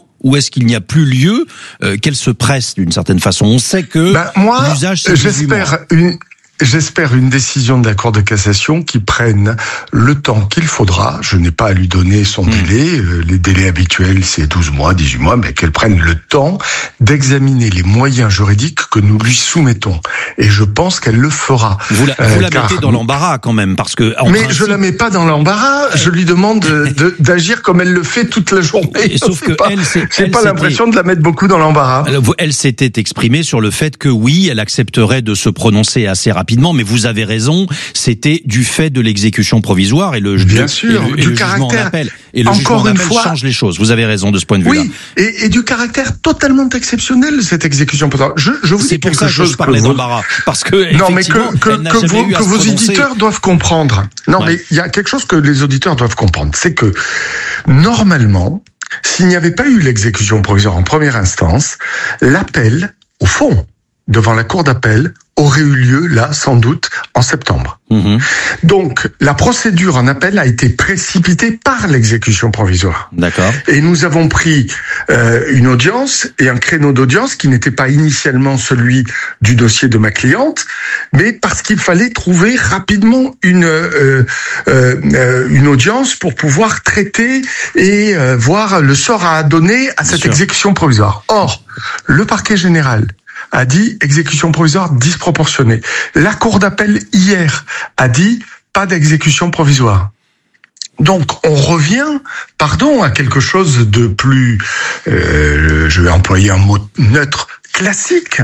Ou est-ce qu'il n'y a plus lieu qu'elle se presse d'une certaine façon ? On sait que l'usage, c'est 18 mois. J'espère une décision de la Cour de cassation qui prenne le temps qu'il faudra. Je n'ai pas à lui donner son délai. Les délais habituels, c'est 12 mois, 18 mois, mais qu'elle prenne le temps d'examiner les moyens juridiques que nous lui soumettons. Et je pense qu'elle le fera. Vous la mettez dans l'embarras quand même, parce que... je la mets pas dans l'embarras. Je lui demande d'agir comme elle le fait toute la journée. Sauf que j'ai pas l'impression de la mettre beaucoup dans l'embarras. Elle s'était exprimée sur le fait que oui, elle accepterait de se prononcer assez rapidement, mais vous avez raison, c'était du fait de l'exécution provisoire et le jugement en appel. Et le jugement en appel change les choses. Vous avez raison de ce point de vue-là. Oui, et du caractère totalement exceptionnel de cette exécution provisoire. Je vous dis quelque chose. C'est pour ça que je parlais d'embarras, parce que non, mais que vos auditeurs doivent comprendre. Non, mais il y a quelque chose que les auditeurs doivent comprendre, c'est que normalement, s'il n'y avait pas eu l'exécution provisoire en première instance, l'appel, au fond, devant la cour d'appel aurait eu lieu, là, sans doute, en septembre. Donc, la procédure en appel a été précipitée par l'exécution provisoire. D'accord. Et nous avons pris une audience et un créneau d'audience qui n'était pas initialement celui du dossier de ma cliente, mais parce qu'il fallait trouver rapidement une audience pour pouvoir traiter et voir le sort à donner à cette exécution provisoire. Or, le parquet général a dit exécution provisoire disproportionnée. La cour d'appel hier a dit pas d'exécution provisoire. Donc on revient, à quelque chose de plus, je vais employer un mot neutre, classique.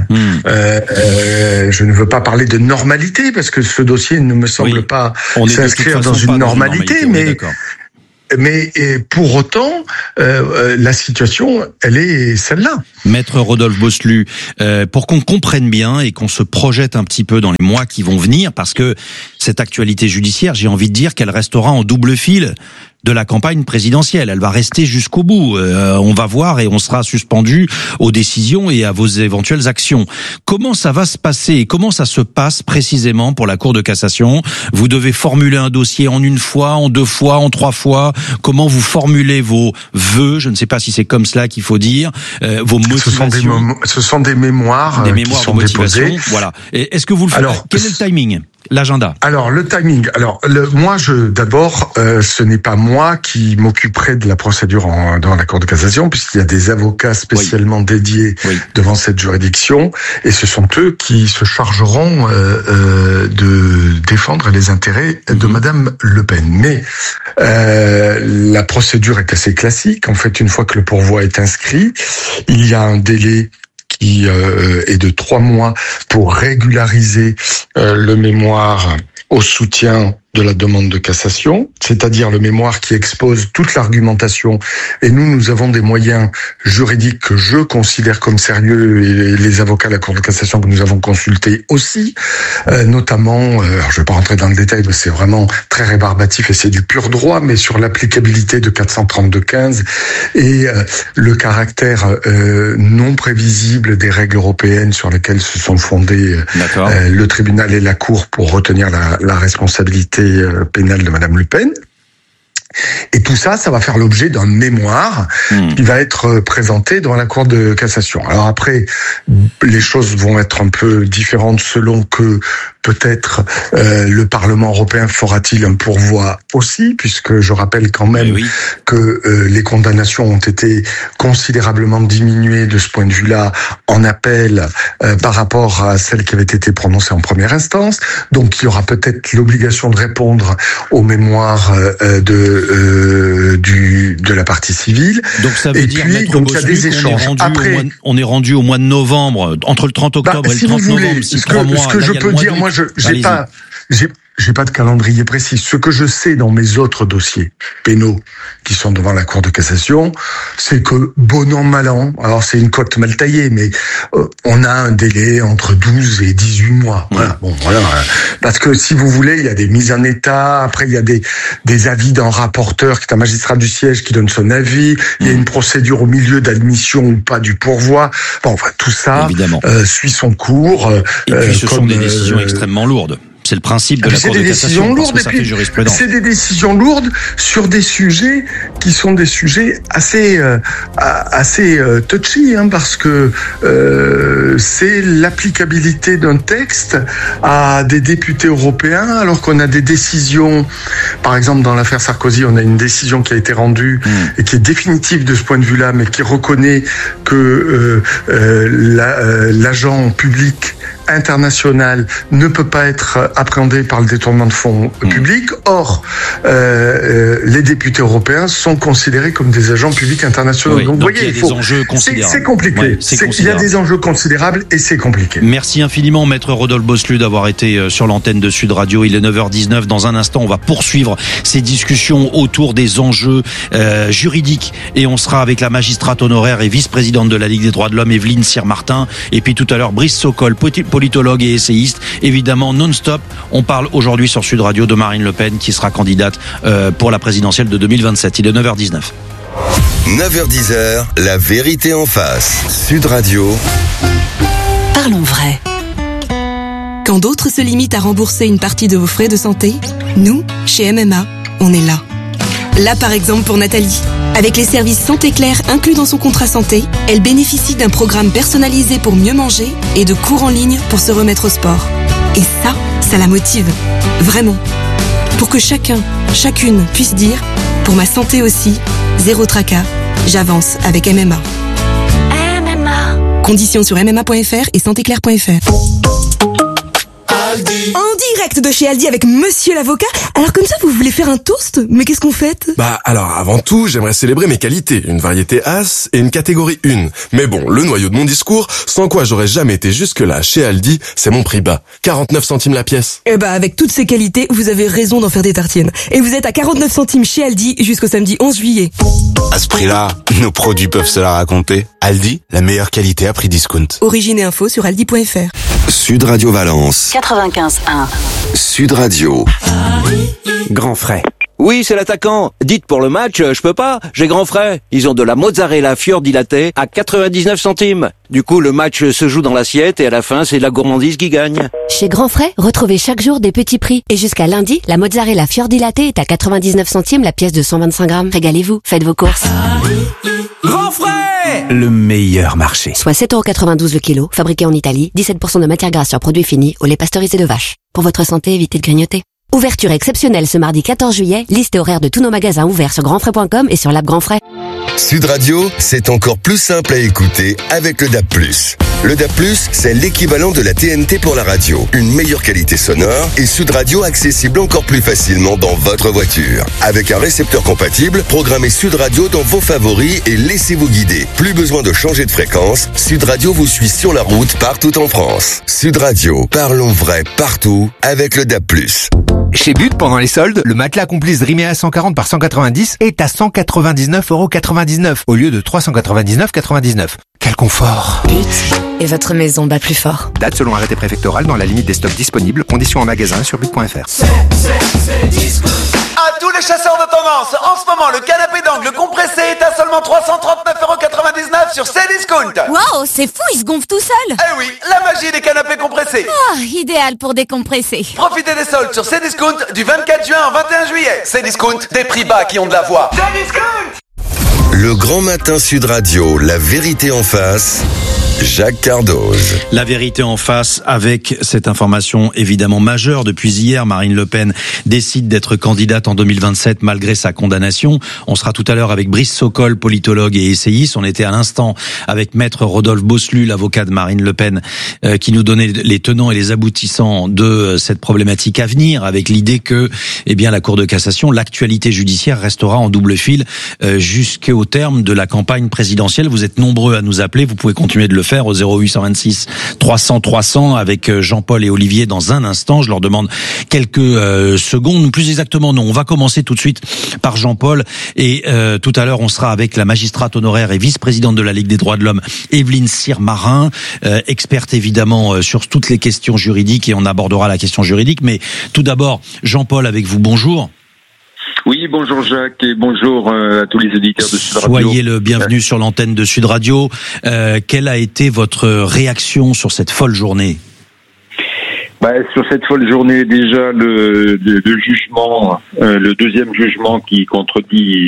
Je ne veux pas parler de normalité parce que ce dossier ne me semble pas s'inscrire dans une normalité, mais pour autant, la situation, elle est celle-là. Maître Rodolphe Bosselut, pour qu'on comprenne bien et qu'on se projette un petit peu dans les mois qui vont venir, parce que cette actualité judiciaire, j'ai envie de dire qu'elle restera en double fil de la campagne présidentielle. Elle va rester jusqu'au bout. On va voir et on sera suspendu aux décisions et à vos éventuelles actions. Comment ça va se passer et comment ça se passe précisément pour la Cour de cassation? Vous devez formuler un dossier en une fois, en deux fois, en trois fois. Comment vous formulez vos vœux? Je ne sais pas si c'est comme cela qu'il faut dire. Vos motivations. Ce sont des mémoires, qui sont déposées. Voilà. Et est-ce que vous le faites? Alors, quel est le timing? L'agenda. Alors le timing. Alors d'abord, ce n'est pas moi qui m'occuperai de la procédure devant la Cour de cassation, puisqu'il y a des avocats spécialement dédiés devant cette juridiction, et ce sont eux qui se chargeront de défendre les intérêts de Madame Le Pen. Mais la procédure est assez classique. En fait, une fois que le pourvoi est inscrit, il y a un délai qui est de 3 mois pour régulariser le mémoire au soutien de la demande de cassation, c'est-à-dire le mémoire qui expose toute l'argumentation. Et nous avons des moyens juridiques que je considère comme sérieux, et les avocats de la Cour de cassation que nous avons consultés aussi, notamment, alors je vais pas rentrer dans le détail, parce que c'est vraiment très rébarbatif et c'est du pur droit, mais sur l'applicabilité de 432-15 et le caractère non prévisible des règles européennes sur lesquelles se sont fondés le tribunal et la Cour pour retenir la responsabilité pénale de Madame Le Pen. Et tout ça, ça va faire l'objet d'un mémoire qui va être présenté devant la Cour de cassation. Alors après, les choses vont être un peu différentes selon que peut-être le Parlement européen fera-t-il un pourvoi aussi, puisque je rappelle quand même que les condamnations ont été considérablement diminuées de ce point de vue-là en appel par rapport à celles qui avaient été prononcées en première instance. Donc il y aura peut-être l'obligation de répondre aux mémoires de la partie civile. Donc ça veut dire, Maître Bosselut, on est rendu au mois de novembre, entre le 30 octobre et le 30 novembre, si 3 mois. Ce que je peux dire, moi, j'ai pas de calendrier précis. Ce que je sais dans mes autres dossiers pénaux qui sont devant la Cour de cassation, c'est que bon an, mal an, alors c'est une cote mal taillée, mais on a un délai entre 12 et 18 mois. Voilà. Bon, voilà. Parce que si vous voulez, il y a des mises en état, après il y a des avis d'un rapporteur qui est un magistrat du siège qui donne son avis, il y a une procédure au milieu d'admission ou pas du pourvoi. Bon, enfin, tout ça suit son cours. Et puis ce sont des décisions extrêmement lourdes. C'est le principe de la Cour de cassation, parce que ça fait jurisprudence. C'est des décisions lourdes sur des sujets qui sont des sujets assez touchy, parce que c'est l'applicabilité d'un texte à des députés européens, alors qu'on a des décisions, par exemple dans l'affaire Sarkozy, on a une décision qui a été rendue et qui est définitive de ce point de vue-là, mais qui reconnaît que l'agent public international ne peut pas être appréhendé par le détournement de fonds publics. Or, les députés européens sont considérés comme des agents publics internationaux. Donc, vous voyez, c'est compliqué. Il y a des enjeux considérables et c'est compliqué. Merci infiniment, Maître Rodolphe Bosselut, d'avoir été sur l'antenne de Sud Radio. Il est 9h19. Dans un instant, on va poursuivre ces discussions autour des enjeux juridiques. Et on sera avec la magistrate honoraire et vice-présidente de la Ligue des droits de l'homme, Evelyne Cyr-Martin. Et puis tout à l'heure, Brice Sokol, politologue et essayiste, évidemment non-stop. On parle aujourd'hui sur Sud Radio de Marine Le Pen qui sera candidate pour la présidentielle de 2027. Il est 9h19. 9h10, la vérité en face. Sud Radio. Parlons vrai. Quand d'autres se limitent à rembourser une partie de vos frais de santé, nous, chez MMA, on est là. Là, par exemple, pour Nathalie. Avec les services Santé Claire inclus dans son contrat santé, elle bénéficie d'un programme personnalisé pour mieux manger et de cours en ligne pour se remettre au sport. Et ça la motive. Vraiment. Pour que chacun, chacune puisse dire, pour ma santé aussi, zéro tracas, j'avance avec MMA. MMA. Conditions sur mma.fr et santéclaire.fr. En direct de chez Aldi avec Monsieur l'avocat. Alors comme ça, vous voulez faire un toast? Mais qu'est-ce qu'on fête? Alors avant tout, j'aimerais célébrer mes qualités. Une variété As et une catégorie 1. Mais bon, le noyau de mon discours, sans quoi j'aurais jamais été jusque-là chez Aldi, c'est mon prix bas. 49 centimes la pièce. Avec toutes ces qualités, vous avez raison d'en faire des tartines. Et vous êtes à 49 centimes chez Aldi jusqu'au samedi 11 juillet. À ce prix-là, nos produits peuvent se la raconter. Aldi, la meilleure qualité à prix discount. Origine et info sur aldi.fr. Sud Radio Valence. 95.1. Sud Radio. Grand frais. Oui, c'est l'attaquant. Dites pour le match, je peux pas, j'ai grand frais. Ils ont de la mozzarella fior latte à 99 centimes. Du coup, le match se joue dans l'assiette et à la fin, c'est la gourmandise qui gagne. Chez Grand Frais, retrouvez chaque jour des petits prix. Et jusqu'à lundi, la mozzarella fior latte est à 99 centimes la pièce de 125 grammes. Régalez-vous, faites vos courses. Grand Frais, le meilleur marché. Soit 7,92€ le kilo, fabriqué en Italie, 17% de matière grasse sur produit fini, au lait pasteurisé de vache. Pour votre santé, évitez de grignoter. Ouverture exceptionnelle ce mardi 14 juillet, liste et horaire de tous nos magasins ouverts sur grandfrais.com et sur l'app Grand Frais. Sud Radio, c'est encore plus simple à écouter avec le DAB+. Le DAB+, c'est l'équivalent de la TNT pour la radio. Une meilleure qualité sonore et Sud Radio accessible encore plus facilement dans votre voiture. Avec un récepteur compatible, programmez Sud Radio dans vos favoris et laissez-vous guider. Plus besoin de changer de fréquence, Sud Radio vous suit sur la route partout en France. Sud Radio, parlons vrai partout avec le DAB+. Chez But, pendant les soldes, le matelas Complice Drimea 140 par 190 est à 199,99€ au lieu de 399,99€. Quel confort! But et votre maison bat plus fort. Date selon arrêté préfectoral dans la limite des stocks disponibles. Conditions en magasin sur but.fr. À tous les chasseurs de tendance, en ce moment, le canapé d'angle compressé est à seulement 339,99€ sur Cdiscount. Waouh, c'est fou, il se gonfle tout seul. Eh oui, la magie des canapés compressés. Ah, idéal pour décompresser. Profitez des soldes sur Cdiscount du 24 juin au 21 juillet. Cdiscount, des prix bas qui ont de la voix. Cdiscount. Le Grand Matin Sud Radio, la vérité en face. Jacques Cardoz. La vérité en face avec cette information évidemment majeure. Depuis hier, Marine Le Pen décide d'être candidate en 2027 malgré sa condamnation. On sera tout à l'heure avec Brice Sokol, politologue et essayiste. On était à l'instant avec maître Rodolphe Bosselu, l'avocat de Marine Le Pen, qui nous donnait les tenants et les aboutissants de cette problématique à venir, avec l'idée que, la Cour de cassation, l'actualité judiciaire restera en double fil jusqu'au terme de la campagne présidentielle. Vous êtes nombreux à nous appeler. Vous pouvez continuer de le faire au 0826 300 300 avec Jean-Paul et Olivier dans un instant. Je leur demande quelques secondes, plus exactement non. On va commencer tout de suite par Jean-Paul et tout à l'heure on sera avec la magistrate honoraire et vice-présidente de la Ligue des droits de l'homme, Evelyne Cyr-Marin, experte évidemment sur toutes les questions juridiques et on abordera la question juridique. Mais tout d'abord, Jean-Paul avec vous, bonjour. Oui, bonjour Jacques et bonjour à tous les auditeurs de Sud Radio. Soyez le bienvenu sur l'antenne de Sud Radio. Quelle a été votre réaction sur cette folle journée ? Sur cette folle journée, déjà le jugement, le deuxième jugement qui contredit,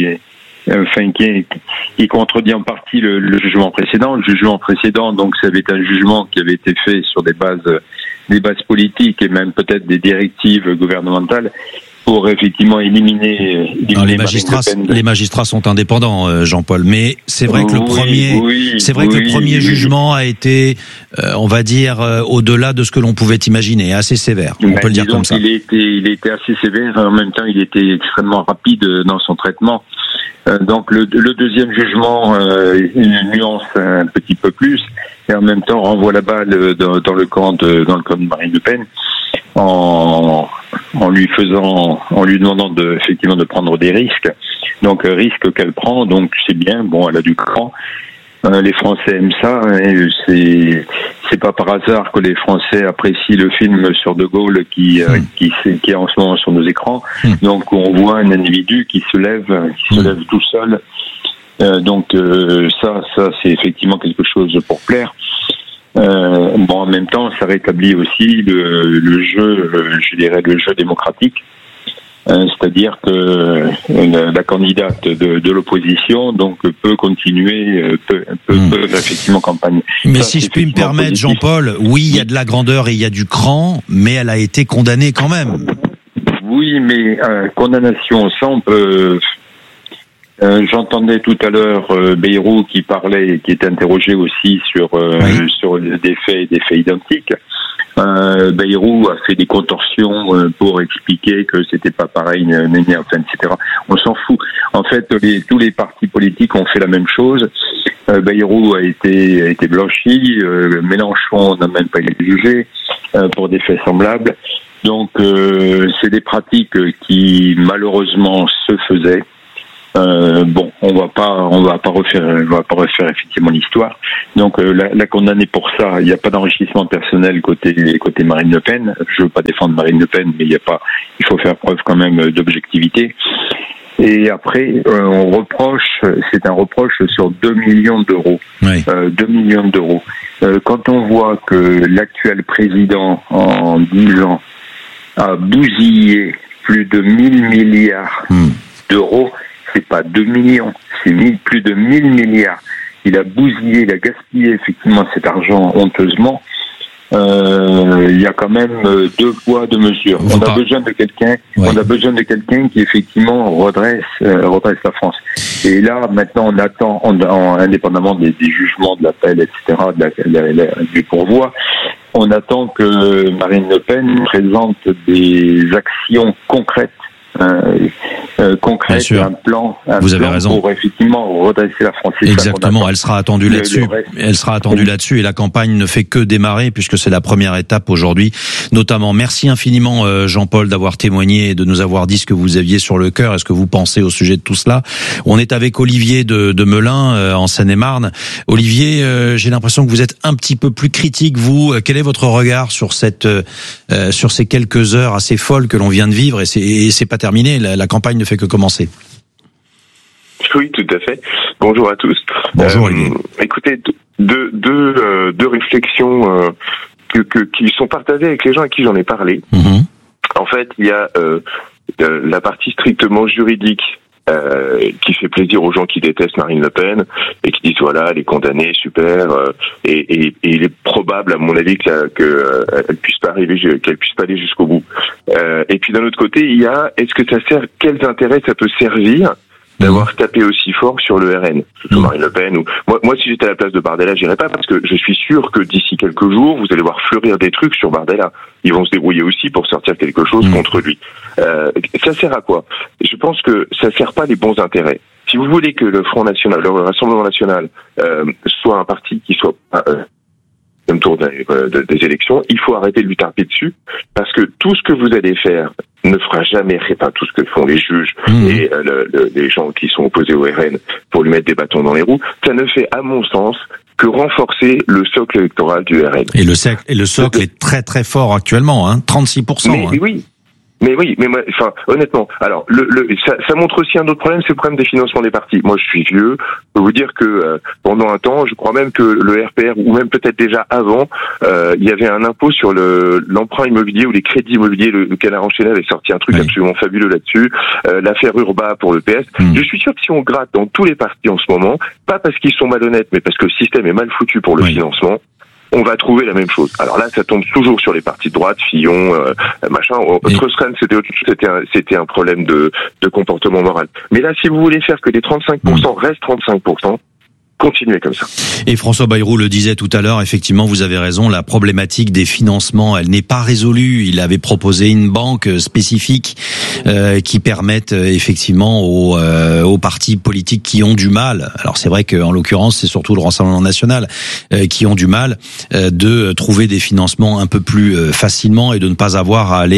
qui contredit en partie le jugement précédent. Le jugement précédent, donc, ça avait été un jugement qui avait été fait sur des bases politiques et même peut-être des directives gouvernementales. Pour effectivement éliminer les magistrats sont indépendants, Jean-Paul. Mais c'est vrai que le premier jugement a été, on va dire, au-delà de ce que l'on pouvait imaginer, assez sévère. On peut le dire comme ça. Il était assez sévère. En même temps, il était extrêmement rapide dans son traitement. Donc le deuxième jugement nuance un petit peu plus et en même temps renvoie la balle dans le camp de Marine Le Pen. En lui demandant effectivement de prendre des risques. Donc, risque qu'elle prend, donc c'est bien, bon, elle a du cran. Les Français aiment ça, et c'est pas par hasard que les Français apprécient le film sur De Gaulle qui est en ce moment sur nos écrans. Donc, on voit un individu qui se lève tout seul. Donc, ça, c'est effectivement quelque chose pour plaire. En même temps, ça rétablit aussi le jeu, je dirais, le jeu démocratique. C'est-à-dire que la candidate de l'opposition donc peut continuer, peut effectivement campagner. Mais si je puis me permettre, Jean-Paul, oui, il y a de la grandeur et il y a du cran, mais elle a été condamnée quand même. Oui, mais condamnation, ça on peut. J'entendais tout à l'heure Bayrou qui parlait, qui était interrogé aussi sur des faits identiques. Bayrou a fait des contorsions pour expliquer que c'était pas pareil, etc. On s'en fout. En fait, tous les partis politiques ont fait la même chose. Bayrou a été blanchi. Mélenchon n'a même pas été jugé pour des faits semblables. Donc, c'est des pratiques qui malheureusement se faisaient. On va pas refaire effectivement l'histoire. Donc la condamner pour ça, il n'y a pas d'enrichissement personnel côté Marine Le Pen. Je veux pas défendre Marine Le Pen, mais il faut faire preuve quand même d'objectivité. Et après, c'est un reproche sur 2 millions d'euros. Oui. 2 millions d'euros. Quand on voit que l'actuel président, en 10 ans, a bousillé plus de 1000 milliards d'euros, c'est pas 2 millions, c'est plus de 1000 milliards. Il a bousillé, il a gaspillé effectivement cet argent honteusement. Il y a quand même 2 poids, 2 mesures. On a besoin de quelqu'un qui effectivement redresse la France. Et là, maintenant, on attend, indépendamment des jugements de l'appel, etc., du pourvoi, on attend que Marine Le Pen présente des actions concrètes. Un plan pour effectivement redresser la France. Exactement, elle sera attendue là-dessus. Elle sera attendue là-dessus et la campagne ne fait que démarrer puisque c'est la première étape aujourd'hui. Notamment, merci infiniment Jean-Paul d'avoir témoigné et de nous avoir dit ce que vous aviez sur le cœur et ce que vous pensez au sujet de tout cela. On est avec Olivier de Melun en Seine-et-Marne. Olivier, j'ai l'impression que vous êtes un petit peu plus critique, vous. Quel est votre regard sur sur ces quelques heures assez folles que l'on vient de vivre et c'est pas terminé, la campagne ne fait que commencer. Oui, tout à fait. Bonjour à tous. Bonjour Olivier. Écoutez, deux réflexions qui sont partagées avec les gens à qui j'en ai parlé. En fait, il y a la partie strictement juridique qui fait plaisir aux gens qui détestent Marine Le Pen et qui disent voilà, elle est condamnée, super, et il est probable à mon avis qu'elle puisse pas aller jusqu'au bout. Et puis d'un autre côté, il y a est-ce que ça sert, quels intérêts ça peut servir d'avoir tapé aussi fort sur le RN, sur Marine Le Pen ou moi si j'étais à la place de Bardella, j'irais pas parce que je suis sûr que d'ici quelques jours, vous allez voir fleurir des trucs sur Bardella. Ils vont se débrouiller aussi pour sortir quelque chose contre lui. Ça sert à quoi? Je pense que ça sert pas les bons intérêts. Si vous voulez que le Front National, le Rassemblement National, soit un parti qui soit même tour des élections, il faut arrêter de lui taper dessus parce que tout ce que vous allez faire ne fera jamais, pas tout ce que font les juges et les gens qui sont opposés au RN pour lui mettre des bâtons dans les roues, ça ne fait à mon sens que renforcer le socle électoral du RN. Et le socle est très très fort actuellement, 36%. Mais moi, enfin, honnêtement, alors ça montre aussi un autre problème, c'est le problème des financements des partis. Moi, je suis vieux, je peux vous dire que pendant un temps, je crois même que le RPR, ou même peut-être déjà avant, il y avait un impôt sur l'emprunt immobilier ou les crédits immobiliers. Le Canard enchaîné avait sorti un truc absolument fabuleux là-dessus. L'affaire Urba pour le PS. Je suis sûr que si on gratte dans tous les partis en ce moment, pas parce qu'ils sont malhonnêtes, mais parce que le système est mal foutu pour le financement, on va trouver la même chose. Alors là, ça tombe toujours sur les partis de droite, Fillon, machin. Strauss-Kahn, c'était un problème de comportement moral. Mais là, si vous voulez faire que les 35% restent 35%, continuez comme ça. Et François Bayrou le disait tout à l'heure, effectivement, vous avez raison, la problématique des financements, elle n'est pas résolue. Il avait proposé une banque spécifique qui permette effectivement aux partis politiques qui ont du mal, alors c'est vrai qu'en l'occurrence, c'est surtout le Rassemblement National, qui ont du mal de trouver des financements un peu plus facilement et de ne pas avoir à aller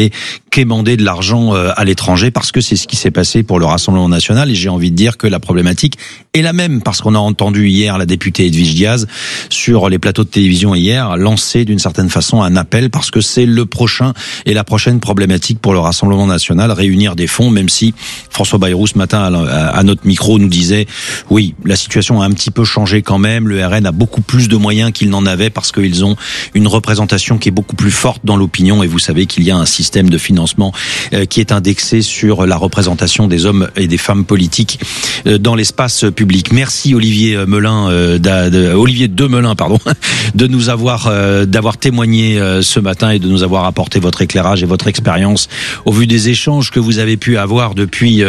quémander de l'argent à l'étranger, parce que c'est ce qui s'est passé pour le Rassemblement national. Et j'ai envie de dire que la problématique est la même, parce qu'on a entendu hier la députée Edwige Diaz sur les plateaux de télévision hier lancer d'une certaine façon un appel, parce que c'est le prochain et la prochaine problématique pour le Rassemblement national, réunir des fonds, même si François Bayrou ce matin à notre micro nous disait oui, la situation a un petit peu changé quand même, le RN a beaucoup plus de moyens qu'ils n'en avaient parce qu'ils ont une représentation qui est beaucoup plus forte dans l'opinion, et vous savez qu'il y a un système de financement qui est indexé sur la représentation des hommes et des femmes politiques dans l'espace public. Merci Olivier Demelin, de nous d'avoir témoigné ce matin et de nous avoir apporté votre éclairage et votre expérience au vu des échanges que vous avez pu avoir depuis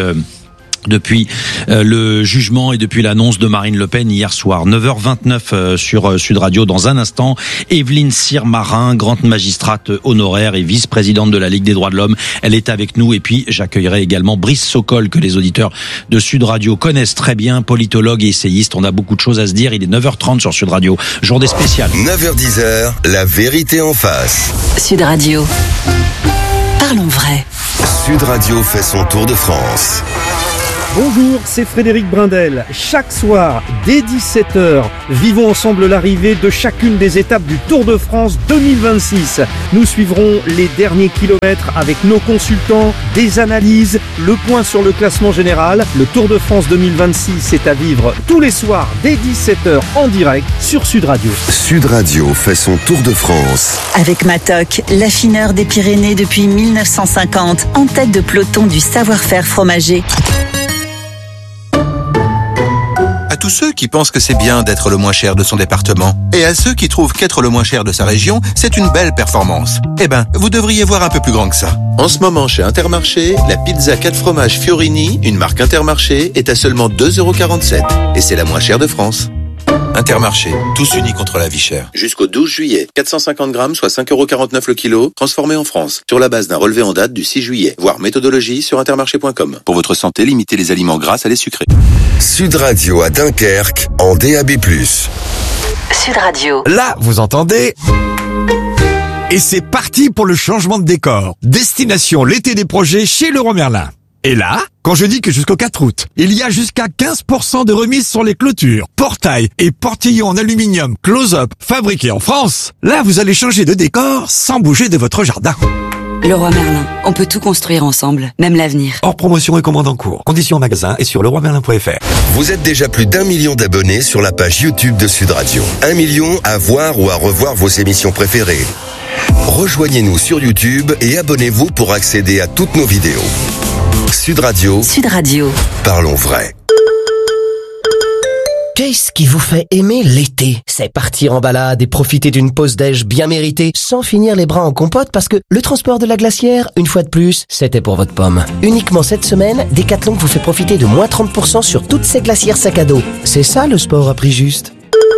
le jugement et depuis l'annonce de Marine Le Pen hier soir. 9h29 sur Sud Radio. Dans un instant, Evelyne Cyr-Marin, grande magistrate honoraire et vice-présidente de la Ligue des droits de l'homme. Elle est avec nous, et puis j'accueillerai également Brice Sokol, que les auditeurs de Sud Radio connaissent très bien, politologue et essayiste. On a beaucoup de choses à se dire. Il est 9h30 sur Sud Radio. Journée spéciale. 9h10, la vérité en face. Sud Radio. Parlons vrai. Sud Radio fait son tour de France. Bonjour, c'est Frédéric Brindel. Chaque soir, dès 17h, vivons ensemble l'arrivée de chacune des étapes du Tour de France 2026. Nous suivrons les derniers kilomètres avec nos consultants, des analyses, le point sur le classement général. Le Tour de France 2026 est à vivre tous les soirs dès 17h en direct sur Sud Radio. Sud Radio fait son Tour de France. Avec Matok, l'affineur des Pyrénées depuis 1950, en tête de peloton du savoir-faire fromager. À tous ceux qui pensent que c'est bien d'être le moins cher de son département, et à ceux qui trouvent qu'être le moins cher de sa région, c'est une belle performance. Eh ben, vous devriez voir un peu plus grand que ça. En ce moment, chez Intermarché, la pizza 4 fromages Fiorini, une marque Intermarché, est à seulement 2,47 €. Et c'est la moins chère de France. Intermarché, tous unis contre la vie chère. Jusqu'au 12 juillet, 450 grammes, soit 5,49 € le kilo, transformé en France, sur la base d'un relevé en date du 6 juillet. Voir méthodologie sur intermarché.com. Pour votre santé, limitez les aliments gras à les sucrés. Sud Radio à Dunkerque, en DAB+. Sud Radio. Là, vous entendez ? Et c'est parti pour le changement de décor. Destination l'été des projets chez Leroy Merlin. Et là, quand je dis que jusqu'au 4 août, il y a jusqu'à 15% de remise sur les clôtures, portails et portillons en aluminium close-up fabriqués en France, là vous allez changer de décor sans bouger de votre jardin. Leroy Merlin, on peut tout construire ensemble, même l'avenir. Hors promotion et commande en cours. Conditions en magasin et sur leroymerlin.fr. Vous êtes déjà plus d'1 million d'abonnés sur la page YouTube de Sud Radio. 1 million à voir ou à revoir vos émissions préférées. Rejoignez-nous sur YouTube et abonnez-vous pour accéder à toutes nos vidéos. Sud Radio. Sud Radio. Parlons vrai. Qu'est-ce qui vous fait aimer l'été? C'est partir en balade et profiter d'une pause déj bien méritée sans finir les bras en compote parce que le transport de la glacière, une fois de plus, c'était pour votre pomme. Uniquement cette semaine, Decathlon vous fait profiter de moins 30% sur toutes ces glacières sac à dos. C'est ça le sport à prix juste.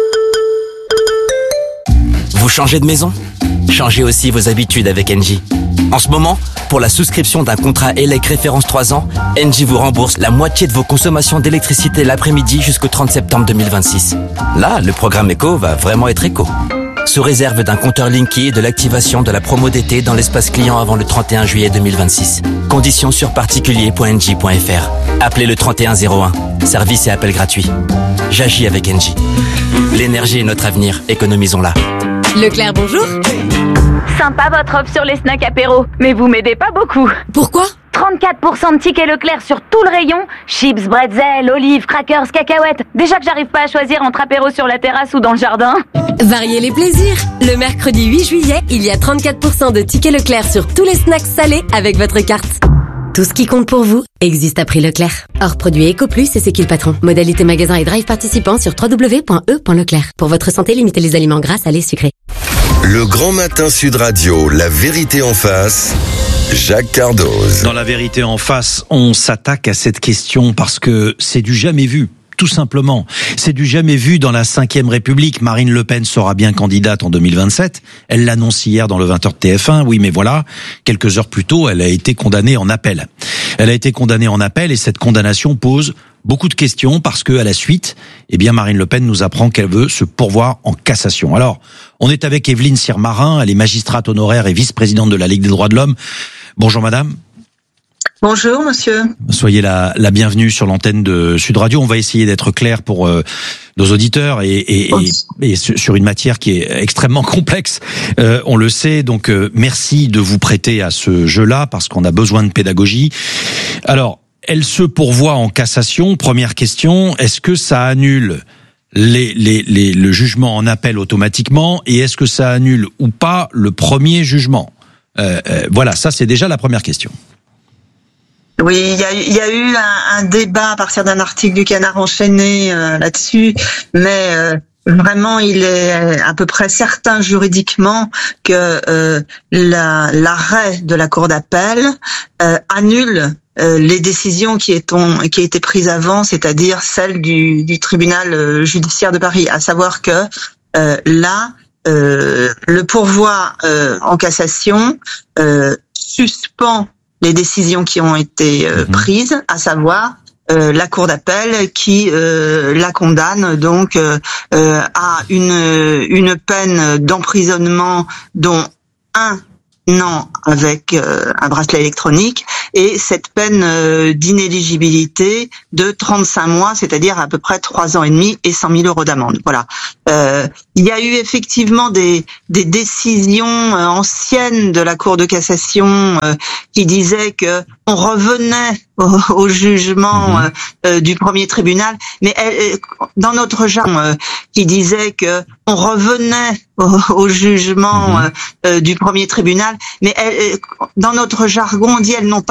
Vous changez de maison? Changez aussi vos habitudes avec Engie. En ce moment, pour la souscription d'un contrat ELEC référence 3 ans, Engie vous rembourse la moitié de vos consommations d'électricité l'après-midi jusqu'au 30 septembre 2026. Là, le programme éco va vraiment être éco. Sous réserve d'un compteur Linky et de l'activation de la promo d'été dans l'espace client avant le 31 juillet 2026. Conditions sur particulier.engie.fr. Appelez le 3101. Service et appel gratuit. J'agis avec Engie. L'énergie est notre avenir. Économisons-la. Leclerc, bonjour. Sympa votre offre sur les snacks apéro, mais vous m'aidez pas beaucoup. Pourquoi ? 34% de tickets Leclerc sur tout le rayon. Chips, bretzels, olives, crackers, cacahuètes. Déjà que j'arrive pas à choisir entre apéro sur la terrasse ou dans le jardin. Variez les plaisirs. Le mercredi 8 juillet, il y a 34% de tickets Leclerc sur tous les snacks salés avec votre carte. Tout ce qui compte pour vous existe à prix Leclerc. Hors produit EcoPlus et c'est qui le patron. Modalité magasin et drive participant sur www.e.leclerc. Pour votre santé, limitez les aliments gras, salés, sucrés. Le Grand Matin Sud Radio, la vérité en face, Jacques Cardoz. Dans la vérité en face, on s'attaque à cette question parce que c'est du jamais vu. Tout simplement. C'est du jamais vu dans la 5e République. Marine Le Pen sera bien candidate en 2027. Elle l'annonce hier dans le 20h de TF1. Oui, mais voilà, quelques heures plus tôt, elle a été condamnée en appel. Elle a été condamnée en appel et cette condamnation pose beaucoup de questions parce que à la suite, eh bien, Marine Le Pen nous apprend qu'elle veut se pourvoir en cassation. Alors, on est avec Evelyne Cyr-Marin. Elle est magistrate honoraire et vice-présidente de la Ligue des droits de l'homme. Bonjour madame. Bonjour monsieur. Soyez la bienvenue sur l'antenne de Sud Radio. On va essayer d'être clair pour nos auditeurs et sur une matière qui est extrêmement complexe. On le sait, donc merci de vous prêter à ce jeu-là parce qu'on a besoin de pédagogie. Alors, elle se pourvoit en cassation. Première question, est-ce que ça annule le jugement en appel automatiquement et est-ce que ça annule ou pas le premier jugement? Voilà, ça c'est déjà la première question. Oui, il y a eu un débat à partir d'un article du Canard enchaîné là-dessus, mais vraiment il est à peu près certain juridiquement que l'arrêt de la Cour d'appel annule les décisions qui étaient prises avant, c'est-à-dire celles du tribunal judiciaire de Paris, à savoir que là le pourvoi en cassation suspend les décisions qui ont été prises, à savoir la Cour d'appel qui la condamne donc à une peine d'emprisonnement dont 1 an avec un bracelet électronique et cette peine d'inéligibilité de 35 mois, c'est-à-dire à peu près 3 ans et demi et 100 000 euros d'amende. Voilà. Il y a eu effectivement des décisions anciennes de la Cour de cassation qui disaient que on revenait au jugement du premier tribunal, mais dans notre jargon qui disait que on revenait au jugement du premier tribunal, mais dans notre jargon on dit elles n'ont pas